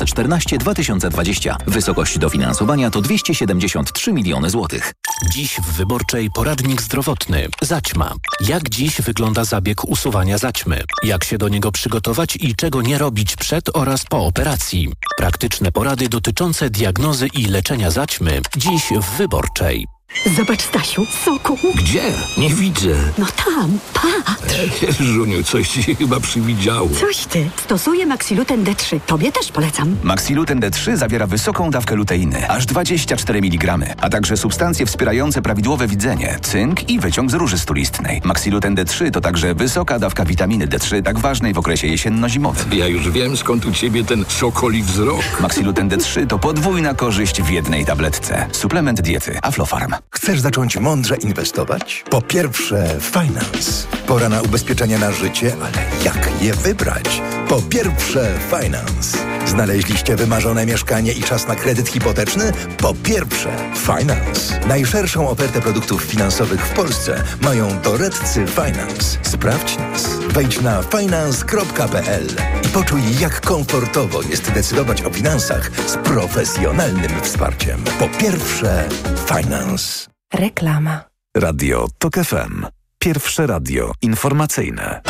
2014-2020. Wysokość dofinansowania to 273 miliony złotych. Dziś w Wyborczej poradnik zdrowotny. Zaćma. Jak dziś wygląda zabieg usuwania zaćmy? Jak się do niego przygotować i czego nie robić przed oraz po operacji? Praktyczne porady dotyczące diagnozy i leczenia zaćmy. Dziś w Wyborczej. Zobacz, Stasiu, soku. Gdzie? Nie widzę. No tam, patrz. Żuniu, coś ci się chyba przywidziało. Coś ty. Stosuję Maxiluten D3. Tobie też polecam. Maxiluten D3 zawiera wysoką dawkę luteiny, aż 24 mg, a także substancje wspierające prawidłowe widzenie, cynk i wyciąg z róży stulistnej. Maxiluten D3 to także wysoka dawka witaminy D3, tak ważnej w okresie jesienno-zimowym. Ja już wiem, skąd u ciebie ten sokoli wzrok. Maxiluten D3 to podwójna korzyść w jednej tabletce. Suplement diety Aflofarm. Chcesz zacząć mądrze inwestować? Po pierwsze, Finance. Pora na ubezpieczenia na życie, ale jak je wybrać? Po pierwsze, Finance. Znaleźliście wymarzone mieszkanie i czas na kredyt hipoteczny? Po pierwsze, Finance. Najszerszą ofertę produktów finansowych w Polsce mają doradcy Finance. Sprawdź nas. Wejdź na finance.pl i poczuj, jak komfortowo jest decydować o finansach z profesjonalnym wsparciem. Po pierwsze, Finance. Reklama. Radio TOK FM. Pierwsze radio informacyjne.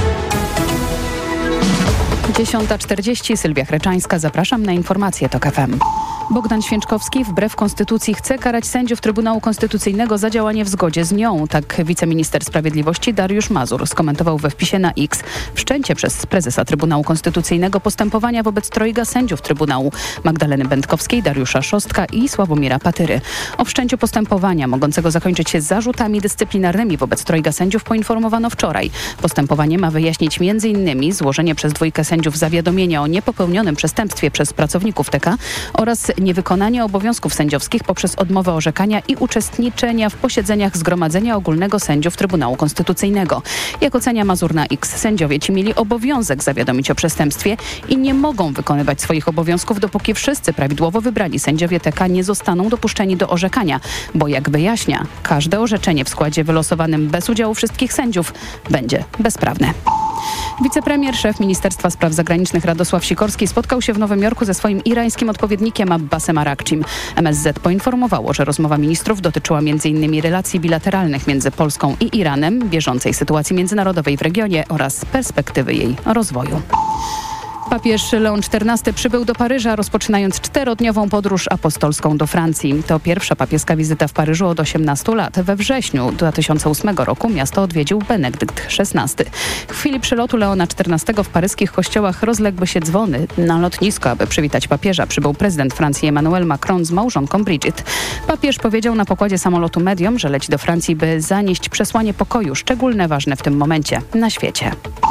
10:40, Sylwia Chreczańska, zapraszam na informacje TOK FM. Bogdan Święczkowski wbrew konstytucji chce karać sędziów Trybunału Konstytucyjnego za działanie w zgodzie z nią. Tak wiceminister sprawiedliwości Dariusz Mazur skomentował we wpisie na X wszczęcie przez prezesa Trybunału Konstytucyjnego postępowania wobec trojga sędziów Trybunału: Magdaleny Będkowskiej, Dariusza Szostka i Sławomira Patyry. O wszczęciu postępowania mogącego zakończyć się zarzutami dyscyplinarnymi wobec trojga sędziów poinformowano wczoraj. Postępowanie ma wyjaśnić m.in. złożenie przez dwójkę sędziów zawiadomienia o niepopełnionym przestępstwie przez pracowników TK oraz niewykonanie obowiązków sędziowskich poprzez odmowę orzekania i uczestniczenia w posiedzeniach Zgromadzenia Ogólnego Sędziów Trybunału Konstytucyjnego. Jak ocenia Mazur na X, sędziowie ci mieli obowiązek zawiadomić o przestępstwie i nie mogą wykonywać swoich obowiązków, dopóki wszyscy prawidłowo wybrani sędziowie TK nie zostaną dopuszczeni do orzekania, bo jak wyjaśnia, każde orzeczenie w składzie wylosowanym bez udziału wszystkich sędziów będzie bezprawne. Wicepremier, szef Ministerstwa Spraw Zagranicznych Radosław Sikorski spotkał się w Nowym Jorku ze swoim irańskim odpowiednikiem Abbasem Arakczim. MSZ poinformowało, że rozmowa ministrów dotyczyła m.in. relacji bilateralnych między Polską i Iranem, bieżącej sytuacji międzynarodowej w regionie oraz perspektywy jej rozwoju. Papież Leon XIV przybył do Paryża, rozpoczynając 4-dniową podróż apostolską do Francji. To pierwsza papieska wizyta w Paryżu od 18 lat. We wrześniu 2008 roku miasto odwiedził Benedykt XVI. W chwili przylotu Leona XIV w paryskich kościołach rozległy się dzwony. Na lotnisko, aby przywitać papieża, przybył prezydent Francji Emmanuel Macron z małżonką Brigitte. Papież powiedział na pokładzie samolotu mediom, że leci do Francji, by zanieść przesłanie pokoju, szczególnie ważne w tym momencie na świecie.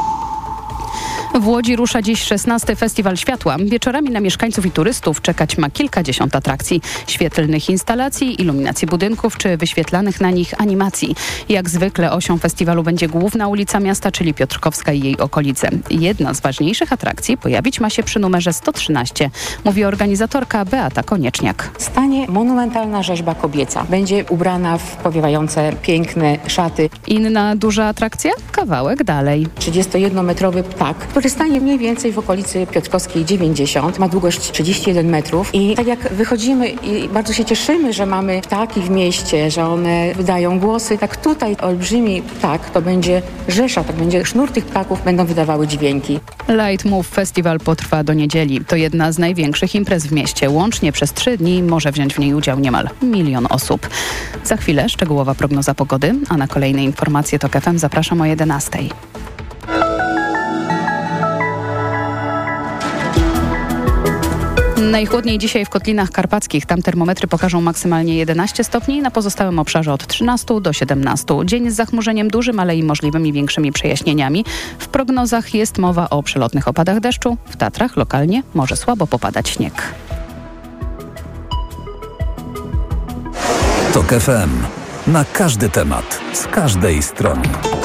W Łodzi rusza dziś 16. Festiwal Światła. Wieczorami na mieszkańców i turystów czekać ma kilkadziesiąt atrakcji, świetlnych instalacji, iluminacji budynków czy wyświetlanych na nich animacji. Jak zwykle osią festiwalu będzie główna ulica miasta, czyli Piotrkowska i jej okolice. Jedna z ważniejszych atrakcji pojawić ma się przy numerze 113, mówi organizatorka Beata Konieczniak. Stanie monumentalna rzeźba kobieca. Będzie ubrana w powiewające piękne szaty. Inna duża atrakcja? Kawałek dalej. 31-metrowy ptak, który stanie mniej więcej w okolicy Piotrkowskiej 90. Ma długość 31 metrów i tak jak wychodzimy i bardzo się cieszymy, że mamy ptaki w mieście, że one wydają głosy, tak tutaj olbrzymi ptak to będzie rzesza, tak będzie sznur tych ptaków, będą wydawały dźwięki. Light Move Festiwal potrwa do niedzieli. To jedna z największych imprez w mieście. Łącznie przez 3 dni może wziąć w niej udział niemal 1 milion osób. Za chwilę szczegółowa prognoza pogody, a na kolejne informacje TOK FM zapraszam o 11. Najchłodniej dzisiaj w Kotlinach Karpackich. Tam termometry pokażą maksymalnie 11 stopni, na pozostałym obszarze od 13 do 17. Dzień z zachmurzeniem dużym, ale i możliwymi większymi przejaśnieniami. W prognozach jest mowa o przelotnych opadach deszczu. W Tatrach lokalnie może słabo popadać śnieg. TOK FM. Na każdy temat, z każdej strony.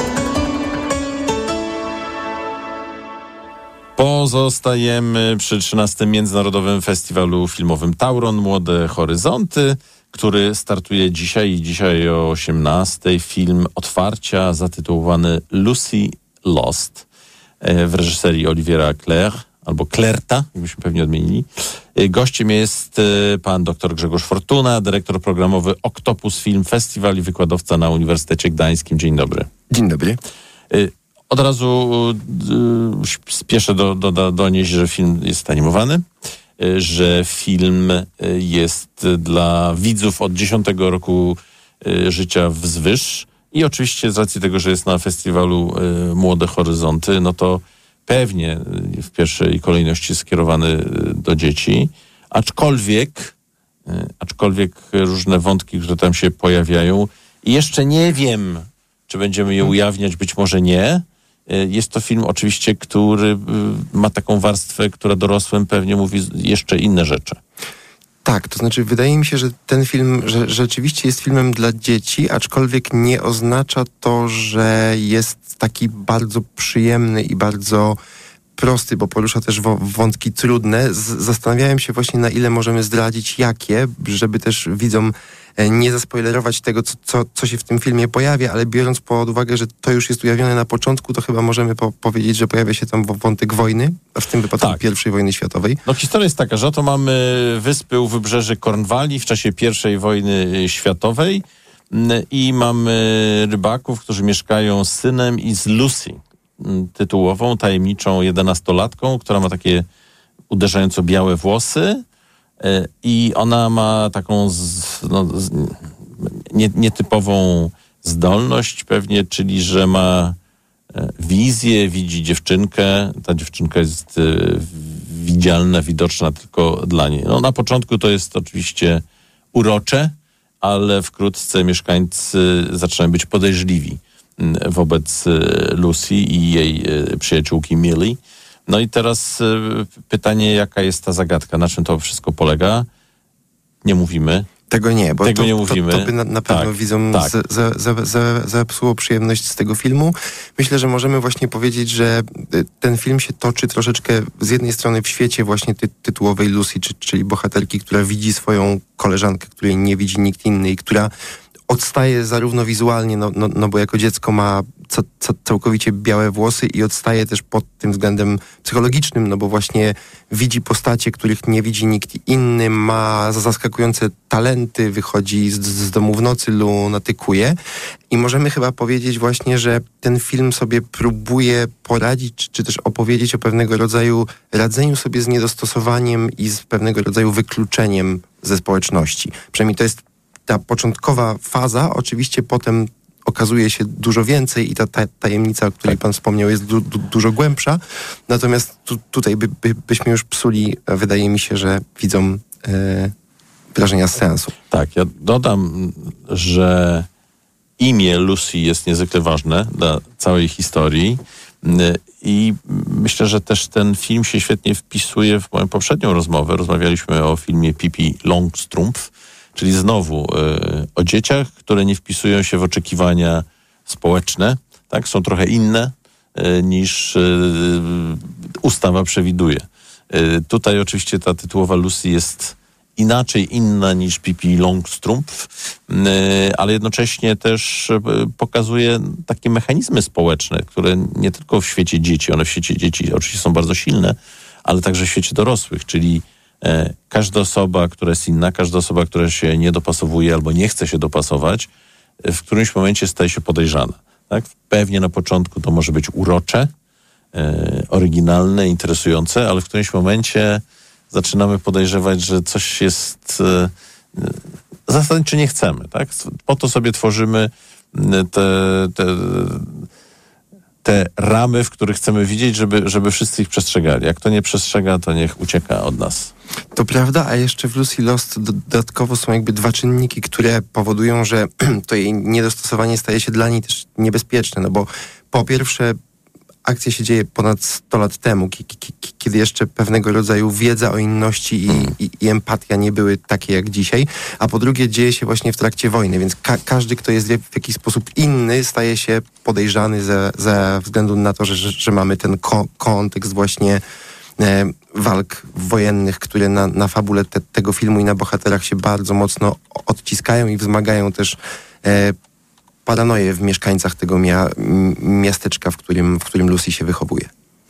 Pozostajemy przy 13. Międzynarodowym Festiwalu Filmowym Tauron Młode Horyzonty, który startuje dzisiaj o 18. Film otwarcia zatytułowany Lucy Lost w reżyserii Oliviera Clerc, albo Clerta, jakbyśmy pewnie odmienili. Gościem jest pan dr Grzegorz Fortuna, dyrektor programowy Octopus Film Festival i wykładowca na Uniwersytecie Gdańskim. Dzień dobry. Dzień dobry. Od razu spieszę donieść, że film jest animowany, że film jest dla widzów od 10 roku życia wzwyż i oczywiście z racji tego, że jest na festiwalu Młode Horyzonty, no to pewnie w pierwszej kolejności skierowany do dzieci, aczkolwiek różne wątki, które tam się pojawiają i jeszcze nie wiem, czy będziemy je ujawniać, być może nie. Jest to film oczywiście, który ma taką warstwę, która dorosłym pewnie mówi jeszcze inne rzeczy. Tak, to znaczy wydaje mi się, że ten film rzeczywiście jest filmem dla dzieci, aczkolwiek nie oznacza to, że jest taki bardzo przyjemny i bardzo prosty, bo porusza też wątki trudne. Zastanawiałem się właśnie, na ile możemy zdradzić jakie, żeby też widzom nie zaspoilerować tego, co się w tym filmie pojawia, ale biorąc pod uwagę, że to już jest ujawnione na początku, to chyba możemy powiedzieć, że pojawia się tam wątek wojny, a w tym wypadku I wojny światowej. No historia jest taka, że oto mamy wyspy u wybrzeży Kornwalii w czasie I wojny światowej i mamy rybaków, którzy mieszkają z synem i z Lucy, tytułową, tajemniczą 11-latką, która ma takie uderzająco białe włosy i ona ma taką nietypową zdolność pewnie, czyli że ma wizję, widzi dziewczynkę. Ta dziewczynka jest widzialna, widoczna tylko dla niej. No, na początku to jest oczywiście urocze, ale wkrótce mieszkańcy zaczynają być podejrzliwi wobec Lucy i jej przyjaciółki Millie. No i teraz pytanie, jaka jest ta zagadka, na czym to wszystko polega? Nie mówimy. Tego nie, bo nie mówimy. To by na pewno widzom zepsuło przyjemność z tego filmu. Myślę, że możemy właśnie powiedzieć, że ten film się toczy troszeczkę z jednej strony w świecie właśnie tytułowej Lucy, czyli bohaterki, która widzi swoją koleżankę, której nie widzi nikt inny i która odstaje zarówno wizualnie, no bo jako dziecko ma całkowicie białe włosy i odstaje też pod tym względem psychologicznym, no bo właśnie widzi postacie, których nie widzi nikt inny, ma zaskakujące talenty, wychodzi z domu w nocy, lunatykuje. I możemy chyba powiedzieć właśnie, że ten film sobie próbuje poradzić, czy też opowiedzieć o pewnego rodzaju radzeniu sobie z niedostosowaniem i z pewnego rodzaju wykluczeniem ze społeczności. Przynajmniej to jest ta początkowa faza. Oczywiście potem okazuje się dużo więcej i ta tajemnica, o której pan wspomniał, jest dużo głębsza. Natomiast tutaj byśmy już psuli, wydaje mi się, że widzą wrażenia z seansu. Tak, ja dodam, że imię Lucy jest niezwykle ważne dla całej historii i myślę, że też ten film się świetnie wpisuje w moją poprzednią rozmowę. Rozmawialiśmy o filmie Pippi Longstrumpf, czyli znowu o dzieciach, które nie wpisują się w oczekiwania społeczne, tak? Są trochę inne niż ustawa przewiduje. Tutaj oczywiście ta tytułowa Lucy jest inaczej inna niż Pippi Longstrumpf, ale jednocześnie też pokazuje takie mechanizmy społeczne, które nie tylko w świecie dzieci, one w świecie dzieci oczywiście są bardzo silne, ale także w świecie dorosłych, czyli każda osoba, która jest inna, każda osoba, która się nie dopasowuje albo nie chce się dopasować, w którymś momencie staje się podejrzana. Tak? Pewnie na początku to może być urocze, oryginalne, interesujące, ale w którymś momencie zaczynamy podejrzewać, że coś jest zasadniczo nie chcemy. Tak? Po to sobie tworzymy te ramy, w których chcemy widzieć, żeby wszyscy ich przestrzegali. Jak to nie przestrzega, to niech ucieka od nas. To prawda, a jeszcze w Lucy Lost dodatkowo są jakby dwa czynniki, które powodują, że to jej niedostosowanie staje się dla niej też niebezpieczne, no bo po pierwsze akcja się dzieje ponad 100 lat temu, kiedy jeszcze pewnego rodzaju wiedza o inności i empatia nie były takie jak dzisiaj, a po drugie dzieje się właśnie w trakcie wojny, więc każdy, kto jest w jakiś sposób inny, staje się podejrzany ze względu na to, że mamy ten kontekst właśnie walk wojennych, które na fabule tego filmu i na bohaterach się bardzo mocno odciskają i wzmagają też paranoję w mieszkańcach tego miasteczka, w którym Lucy się wychowuje.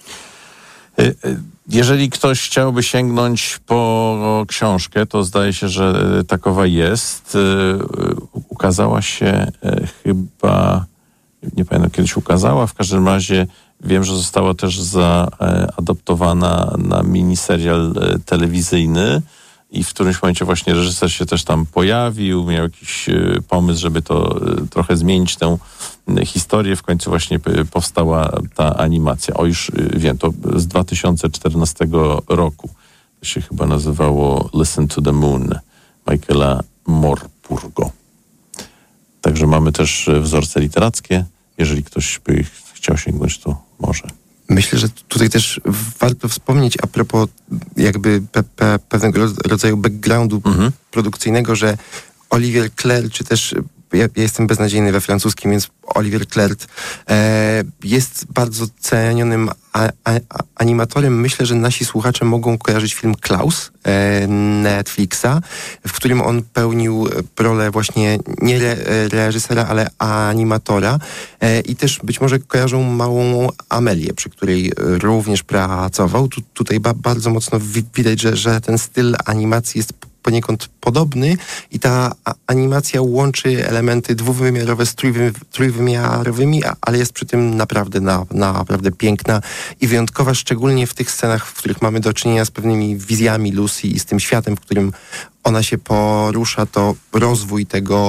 Jeżeli ktoś chciałby sięgnąć po książkę, to zdaje się, że takowa jest. Ukazała się chyba, nie pamiętam kiedy się ukazała, w każdym razie wiem, że została też zaadoptowana na miniserial telewizyjny i w którymś momencie właśnie reżyser się też tam pojawił, miał jakiś pomysł, żeby to trochę zmienić tę historię. W końcu właśnie powstała ta animacja. O, już wiem, to z 2014 roku. To się chyba nazywało Listen to the Moon Michaela Morpurgo. Także mamy też wzorce literackie. Jeżeli ktoś by chciał sięgnąć, to może. Myślę, że tutaj też warto wspomnieć a propos jakby pewnego rodzaju backgroundu produkcyjnego, że Olivier Clerc, czy też ja jestem beznadziejny we francuskim, więc Olivier Clerc jest bardzo cenionym animatorem. Myślę, że nasi słuchacze mogą kojarzyć film Klaus Netflixa, w którym on pełnił rolę właśnie nie reżysera, ale animatora. I też być może kojarzą Małą Amelię, przy której również pracował. Tutaj bardzo mocno widać, że ten styl animacji jest poniekąd podobny i ta animacja łączy elementy dwuwymiarowe z trójwymiarowymi, ale jest przy tym naprawdę piękna i wyjątkowa, szczególnie w tych scenach, w których mamy do czynienia z pewnymi wizjami Lucy i z tym światem, w którym ona się porusza, to rozwój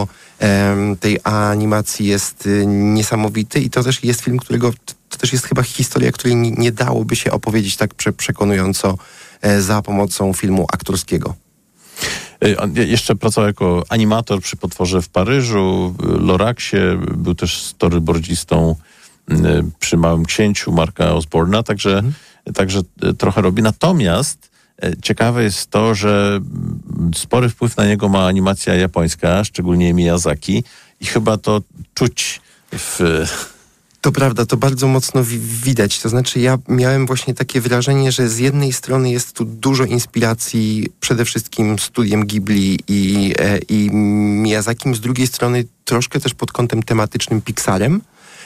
tej animacji jest niesamowity i to też jest film, to też jest chyba historia, której nie dałoby się opowiedzieć tak przekonująco za pomocą filmu aktorskiego. On jeszcze pracował jako animator przy Potworze w Paryżu, Loraxie, był też storyboardzistą przy Małym Księciu Marka Osborna, także trochę robi. Natomiast ciekawe jest to, że spory wpływ na niego ma animacja japońska, szczególnie Miyazaki i chyba to czuć w... To prawda, to bardzo mocno widać. To znaczy ja miałem właśnie takie wrażenie, że z jednej strony jest tu dużo inspiracji przede wszystkim studiem Ghibli i Miyazakim, z drugiej strony troszkę też pod kątem tematycznym Pixarem.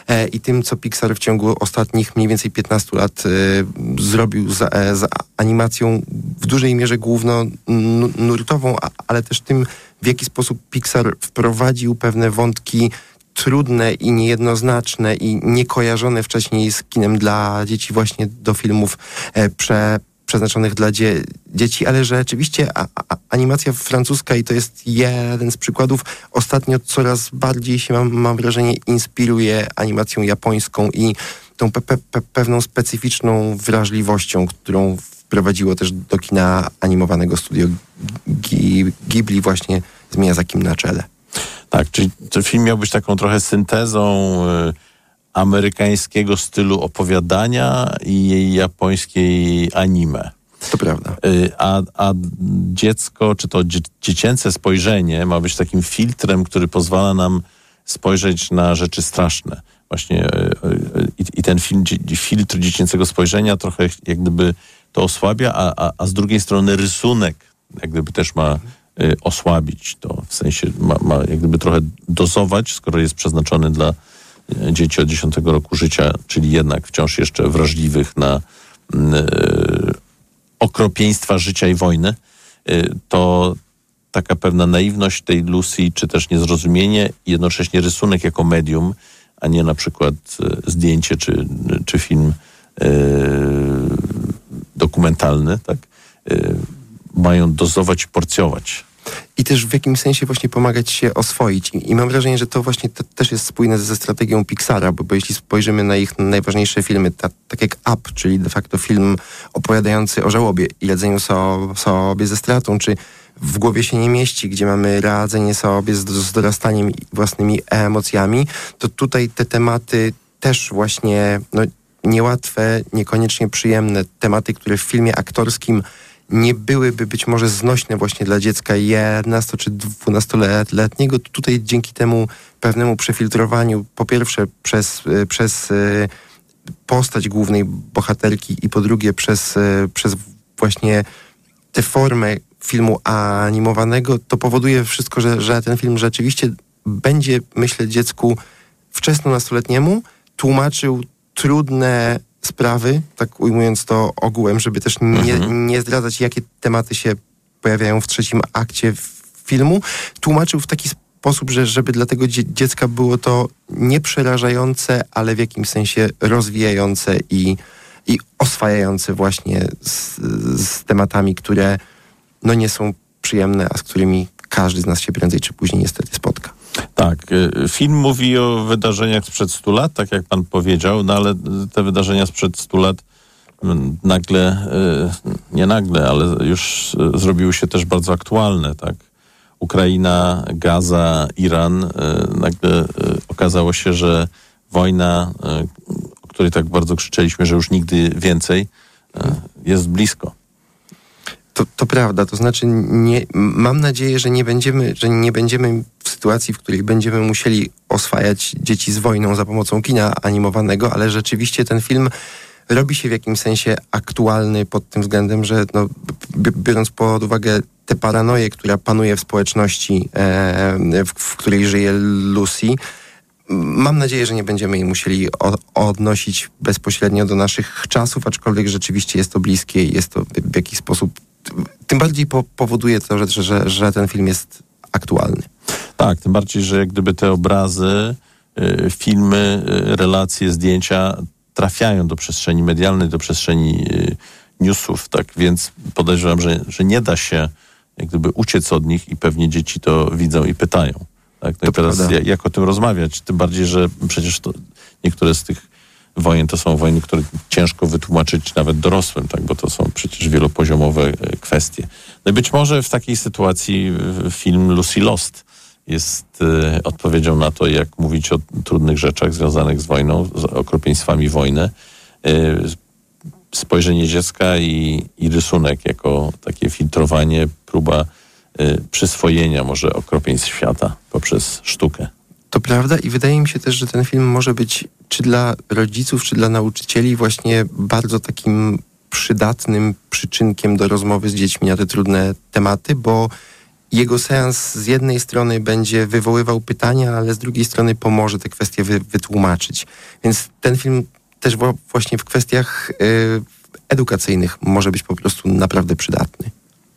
i tym, co Pixar w ciągu ostatnich mniej więcej 15 lat zrobił z animacją w dużej mierze głównonurtową, ale też tym, w jaki sposób Pixar wprowadził pewne wątki trudne i niejednoznaczne i niekojarzone wcześniej z kinem dla dzieci właśnie do filmów przeznaczonych dla dzieci, ale rzeczywiście animacja francuska, i to jest jeden z przykładów, ostatnio coraz bardziej się, mam wrażenie, inspiruje animacją japońską i tą pewną specyficzną wrażliwością, którą wprowadziło też do kina animowanego studio Ghibli właśnie z Miyazakim na czele. Tak, czyli ten film miał być taką trochę syntezą amerykańskiego stylu opowiadania i japońskiej anime. To prawda. A dziecko, czy to dziecięce spojrzenie ma być takim filtrem, który pozwala nam spojrzeć na rzeczy straszne. Właśnie i ten film, filtr dziecięcego spojrzenia trochę jak gdyby to osłabia, a z drugiej strony rysunek jak gdyby też ma osłabić to, w sensie ma jak gdyby trochę dozować, skoro jest przeznaczony dla dzieci od 10 roku życia, czyli jednak wciąż jeszcze wrażliwych na okropieństwa życia i wojny, to taka pewna naiwność tej Lucy, czy też niezrozumienie i jednocześnie rysunek jako medium, a nie na przykład zdjęcie czy film dokumentalny, tak, mają dozować i porcjować. I też w jakimś sensie właśnie pomagać się oswoić. I mam wrażenie, że to właśnie też jest spójne ze strategią Pixara, bo jeśli spojrzymy na ich najważniejsze filmy, tak jak Up, czyli de facto film opowiadający o żałobie i radzeniu sobie ze stratą, czy W głowie się nie mieści, gdzie mamy radzenie sobie z dorastaniem i własnymi emocjami, to tutaj te tematy też właśnie niełatwe, niekoniecznie przyjemne, tematy, które w filmie aktorskim nie byłyby być może znośne właśnie dla dziecka 11 czy 12-letniego. Tutaj dzięki temu pewnemu przefiltrowaniu, po pierwsze przez postać głównej bohaterki i po drugie przez właśnie tę formę filmu animowanego, to powoduje wszystko, że ten film rzeczywiście będzie, myślę, dziecku wczesnonastoletniemu tłumaczył trudne sprawy, tak ujmując to ogółem, żeby też nie zdradzać, jakie tematy się pojawiają w trzecim akcie filmu. Tłumaczył w taki sposób, żeby dla tego dziecka było to nieprzerażające, ale w jakimś sensie rozwijające i oswajające właśnie z tematami, które nie są przyjemne, a z którymi każdy z nas się prędzej czy później niestety spotka. Tak, film mówi o wydarzeniach sprzed 100 lat, tak jak pan powiedział, ale te wydarzenia sprzed 100 lat ale już zrobiły się też bardzo aktualne, tak? Ukraina, Gaza, Iran, nagle okazało się, że wojna, o której tak bardzo krzyczeliśmy, że już nigdy więcej, jest blisko. To prawda, to znaczy mam nadzieję, że nie będziemy w sytuacji, w której będziemy musieli oswajać dzieci z wojną za pomocą kina animowanego, ale rzeczywiście ten film robi się w jakimś sensie aktualny pod tym względem, że biorąc pod uwagę tę paranoję, która panuje w społeczności, w której żyje Lucy, mam nadzieję, że nie będziemy jej musieli odnosić bezpośrednio do naszych czasów, aczkolwiek rzeczywiście jest to bliskie i jest to w jakiś sposób tym bardziej powoduje to, że ten film jest aktualny. Tak, tym bardziej, że jak gdyby te obrazy, filmy, relacje, zdjęcia trafiają do przestrzeni medialnej, do przestrzeni newsów, tak więc podejrzewam, że nie da się jak gdyby uciec od nich i pewnie dzieci to widzą i pytają. Tak? No i teraz jak o tym rozmawiać? Tym bardziej, że przecież niektóre z tych wojen to są wojny, które ciężko wytłumaczyć nawet dorosłym, tak? Bo to są przecież wielopoziomowe kwestie. No i być może w takiej sytuacji film Lucy Lost jest odpowiedzią na to, jak mówić o trudnych rzeczach związanych z wojną, z okropieństwami wojny. Spojrzenie dziecka i rysunek jako takie filtrowanie, próba przyswojenia może okropieństw świata poprzez sztukę. To prawda i wydaje mi się też, że ten film może być czy dla rodziców, czy dla nauczycieli właśnie bardzo takim przydatnym przyczynkiem do rozmowy z dziećmi na te trudne tematy, bo jego seans z jednej strony będzie wywoływał pytania, ale z drugiej strony pomoże te kwestie wytłumaczyć. Więc ten film też właśnie w kwestiach edukacyjnych może być po prostu naprawdę przydatny.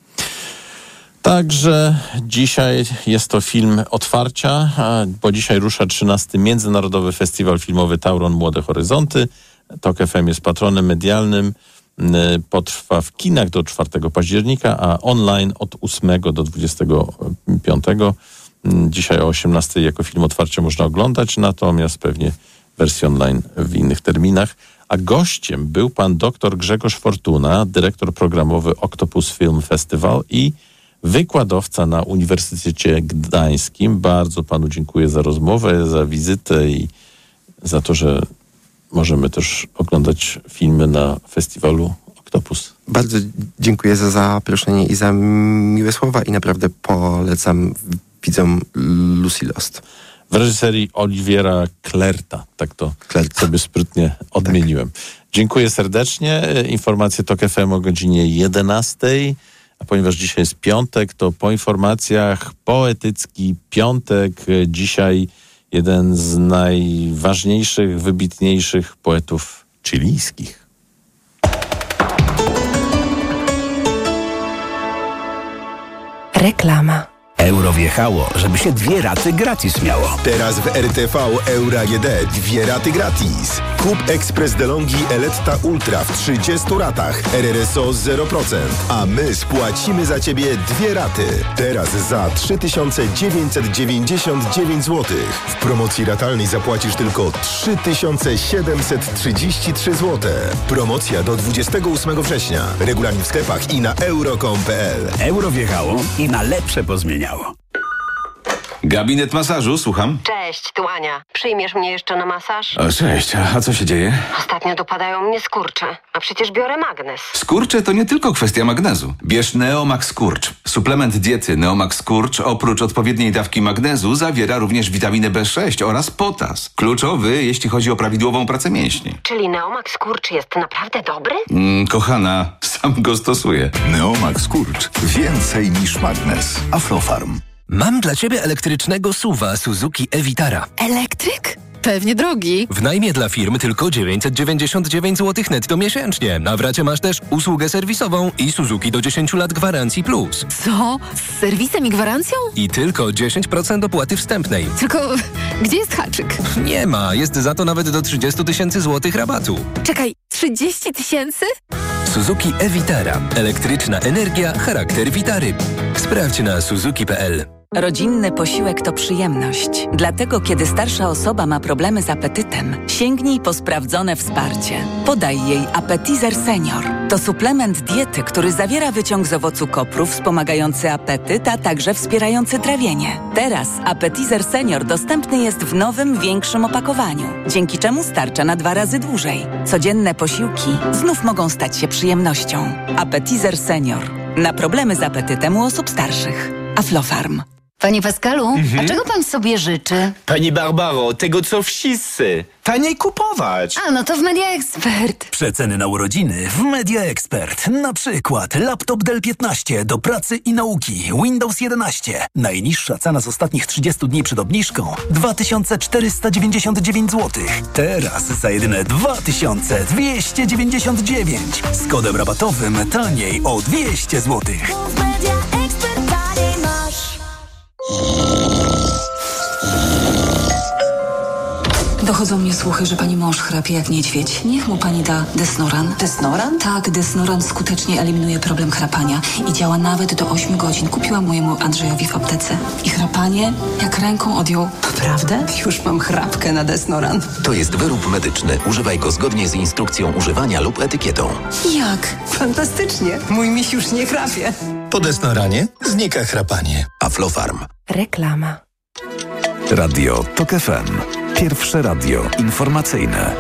Także dzisiaj jest to film otwarcia, bo dzisiaj rusza 13. Międzynarodowy Festiwal Filmowy Tauron Młode Horyzonty. TOK FM jest patronem medialnym. Potrwa w kinach do 4 października, a online od 8 do 25. Dzisiaj o 18 jako film otwarcia można oglądać, natomiast pewnie wersję online w innych terminach. A gościem był pan dr Grzegorz Fortuna, dyrektor programowy Octopus Film Festival i wykładowca na Uniwersytecie Gdańskim. Bardzo panu dziękuję za rozmowę, za wizytę i za to, że możemy też oglądać filmy na festiwalu Octopus. Bardzo dziękuję za zaproszenie i za miłe słowa i naprawdę polecam widzom Lucy Lost. W reżyserii Oliviera Clerta. Tak to sobie sprytnie odmieniłem. Tak. Dziękuję serdecznie. Informacje TOK FM o godzinie 11. A ponieważ dzisiaj jest piątek, to po informacjach poetycki piątek. Dzisiaj jeden z najważniejszych, wybitniejszych poetów chilijskich. Reklama. Euro wjechało, żeby się 2 raty gratis miało. Teraz w RTV Euro AGD 2 raty gratis. Kup Express DeLonghi Eletta Ultra w 30 ratach. RRSO 0%. A my spłacimy za Ciebie 2 raty. Teraz za 3999 zł. W promocji ratalnej zapłacisz tylko 3733 zł. Promocja do 28 września. Regulamin w sklepach i na euro.com.pl. Euro wjechało i na lepsze pozmieniało. Gabinet masażu, słucham. Cześć, tu Ania. Przyjmiesz mnie jeszcze na masaż? O, cześć, a co się dzieje? Ostatnio dopadają mnie skurcze, a przecież biorę magnez. Skurcze to nie tylko kwestia magnezu. Bierz Neomax Skurcz. Suplement diety Neomax Skurcz oprócz odpowiedniej dawki magnezu zawiera również witaminę B6 oraz potas. Kluczowy, jeśli chodzi o prawidłową pracę mięśni. Czyli Neomax Skurcz jest naprawdę dobry? Kochana, sam go stosuję. Neomax Skurcz. Więcej niż magnez. Aflofarm. Mam dla Ciebie elektrycznego SUV-a Suzuki e-Vitara. Elektryk? Pewnie drogi. W najmie dla firmy tylko 999 zł netto miesięcznie. A w racie masz też usługę serwisową i Suzuki do 10 lat gwarancji plus. Co? Z serwisem i gwarancją? I tylko 10% opłaty wstępnej. Tylko gdzie jest haczyk? Nie ma. Jest za to nawet do 30 000 złotych rabatu. Czekaj, 30 000? Suzuki e-Vitara. Elektryczna energia, charakter Vitary. Sprawdź na suzuki.pl. Rodzinny posiłek to przyjemność. Dlatego, kiedy starsza osoba ma problemy z apetytem, sięgnij po sprawdzone wsparcie. Podaj jej Appetizer Senior. To suplement diety, który zawiera wyciąg z owocu kopru wspomagający apetyt, a także wspierający trawienie. Teraz Appetizer Senior dostępny jest w nowym, większym opakowaniu, dzięki czemu starcza na 2 razy dłużej. Codzienne posiłki znów mogą stać się przyjemnością. Appetizer Senior. Na problemy z apetytem u osób starszych. Aflofarm. Panie Pascalu, a czego pan sobie życzy? Pani Barbaro, tego co wszyscy. Taniej kupować. A, no to w Media Expert. Przeceny na urodziny w Media Expert. Na przykład laptop Dell 15 do pracy i nauki. Windows 11. Najniższa cena z ostatnich 30 dni przed obniżką 2499 zł. Teraz za jedyne 2299. Z kodem rabatowym taniej o 200 zł. Dochodzą mnie słuchy, że pani mąż chrapie jak niedźwiedź. Niech mu pani da Desnoran. Desnoran? Tak, Desnoran skutecznie eliminuje problem chrapania i działa nawet do 8 godzin. Kupiłam mojemu Andrzejowi w aptece. I chrapanie jak ręką odjął. Naprawdę? Już mam chrapkę na Desnoran. To jest wyrób medyczny. Używaj go zgodnie z instrukcją używania lub etykietą. Jak? Fantastycznie. Mój miś już nie chrapie. Po Desnoranie znika chrapanie. Aflofarm. Reklama. Radio TOK FM. Pierwsze radio informacyjne.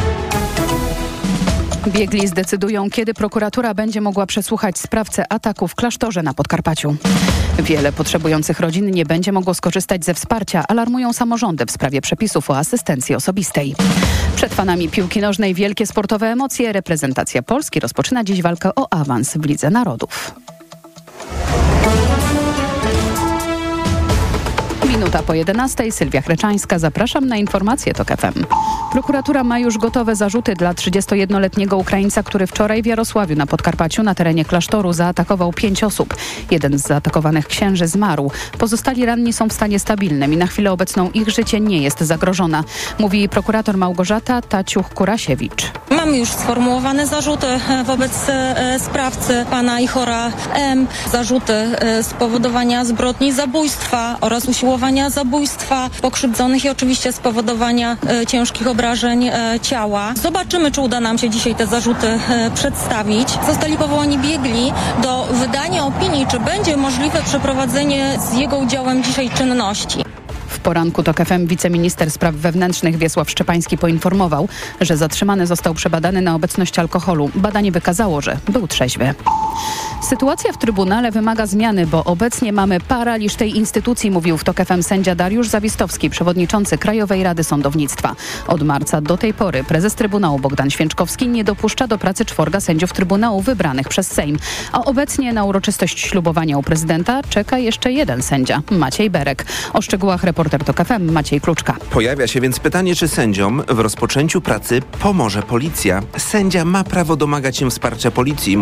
Biegli zdecydują, kiedy prokuratura będzie mogła przesłuchać sprawcę ataku w klasztorze na Podkarpaciu. Wiele potrzebujących rodzin nie będzie mogło skorzystać ze wsparcia, alarmują samorządy w sprawie przepisów o asystencji osobistej. Przed fanami piłki nożnej wielkie sportowe emocje. Reprezentacja Polski rozpoczyna dziś walkę o awans w Lidze Narodów. Minuta po 11:00. Sylwia Chreczańska. Zapraszam na informacje TOK FM. Prokuratura ma już gotowe zarzuty dla 31-letniego Ukraińca, który wczoraj w Jarosławiu na Podkarpaciu na terenie klasztoru zaatakował 5 osób. Jeden z zaatakowanych księży zmarł. Pozostali ranni są w stanie stabilnym i na chwilę obecną ich życie nie jest zagrożona, mówi prokurator Małgorzata Taciuch-Kurasiewicz. Mamy już sformułowane zarzuty wobec sprawcy pana Ihora M. Zarzuty spowodowania zbrodni zabójstwa oraz usiłowania zabójstwa pokrzywdzonych i oczywiście spowodowania ciężkich obrażeń ciała. Zobaczymy, czy uda nam się dzisiaj te zarzuty przedstawić. Zostali powołani biegli do wydania opinii, czy będzie możliwe przeprowadzenie z jego udziałem dzisiaj czynności. W poranku TOK FM wiceminister spraw wewnętrznych Wiesław Szczepański poinformował, że zatrzymany został przebadany na obecność alkoholu. Badanie wykazało, że był trzeźwy. Sytuacja w Trybunale wymaga zmiany, bo obecnie mamy paraliż tej instytucji, mówił w TOK FM sędzia Dariusz Zawistowski, przewodniczący Krajowej Rady Sądownictwa. Od marca do tej pory prezes Trybunału Bogdan Święczkowski nie dopuszcza do pracy 4 sędziów Trybunału wybranych przez Sejm. A obecnie na uroczystość ślubowania u prezydenta czeka jeszcze jeden sędzia, Maciej Berek. O szczegółach reporter TOK FM Maciej Kluczka. Pojawia się więc pytanie, czy sędziom w rozpoczęciu pracy pomoże policja. Sędzia ma prawo domagać się wsparcia policji,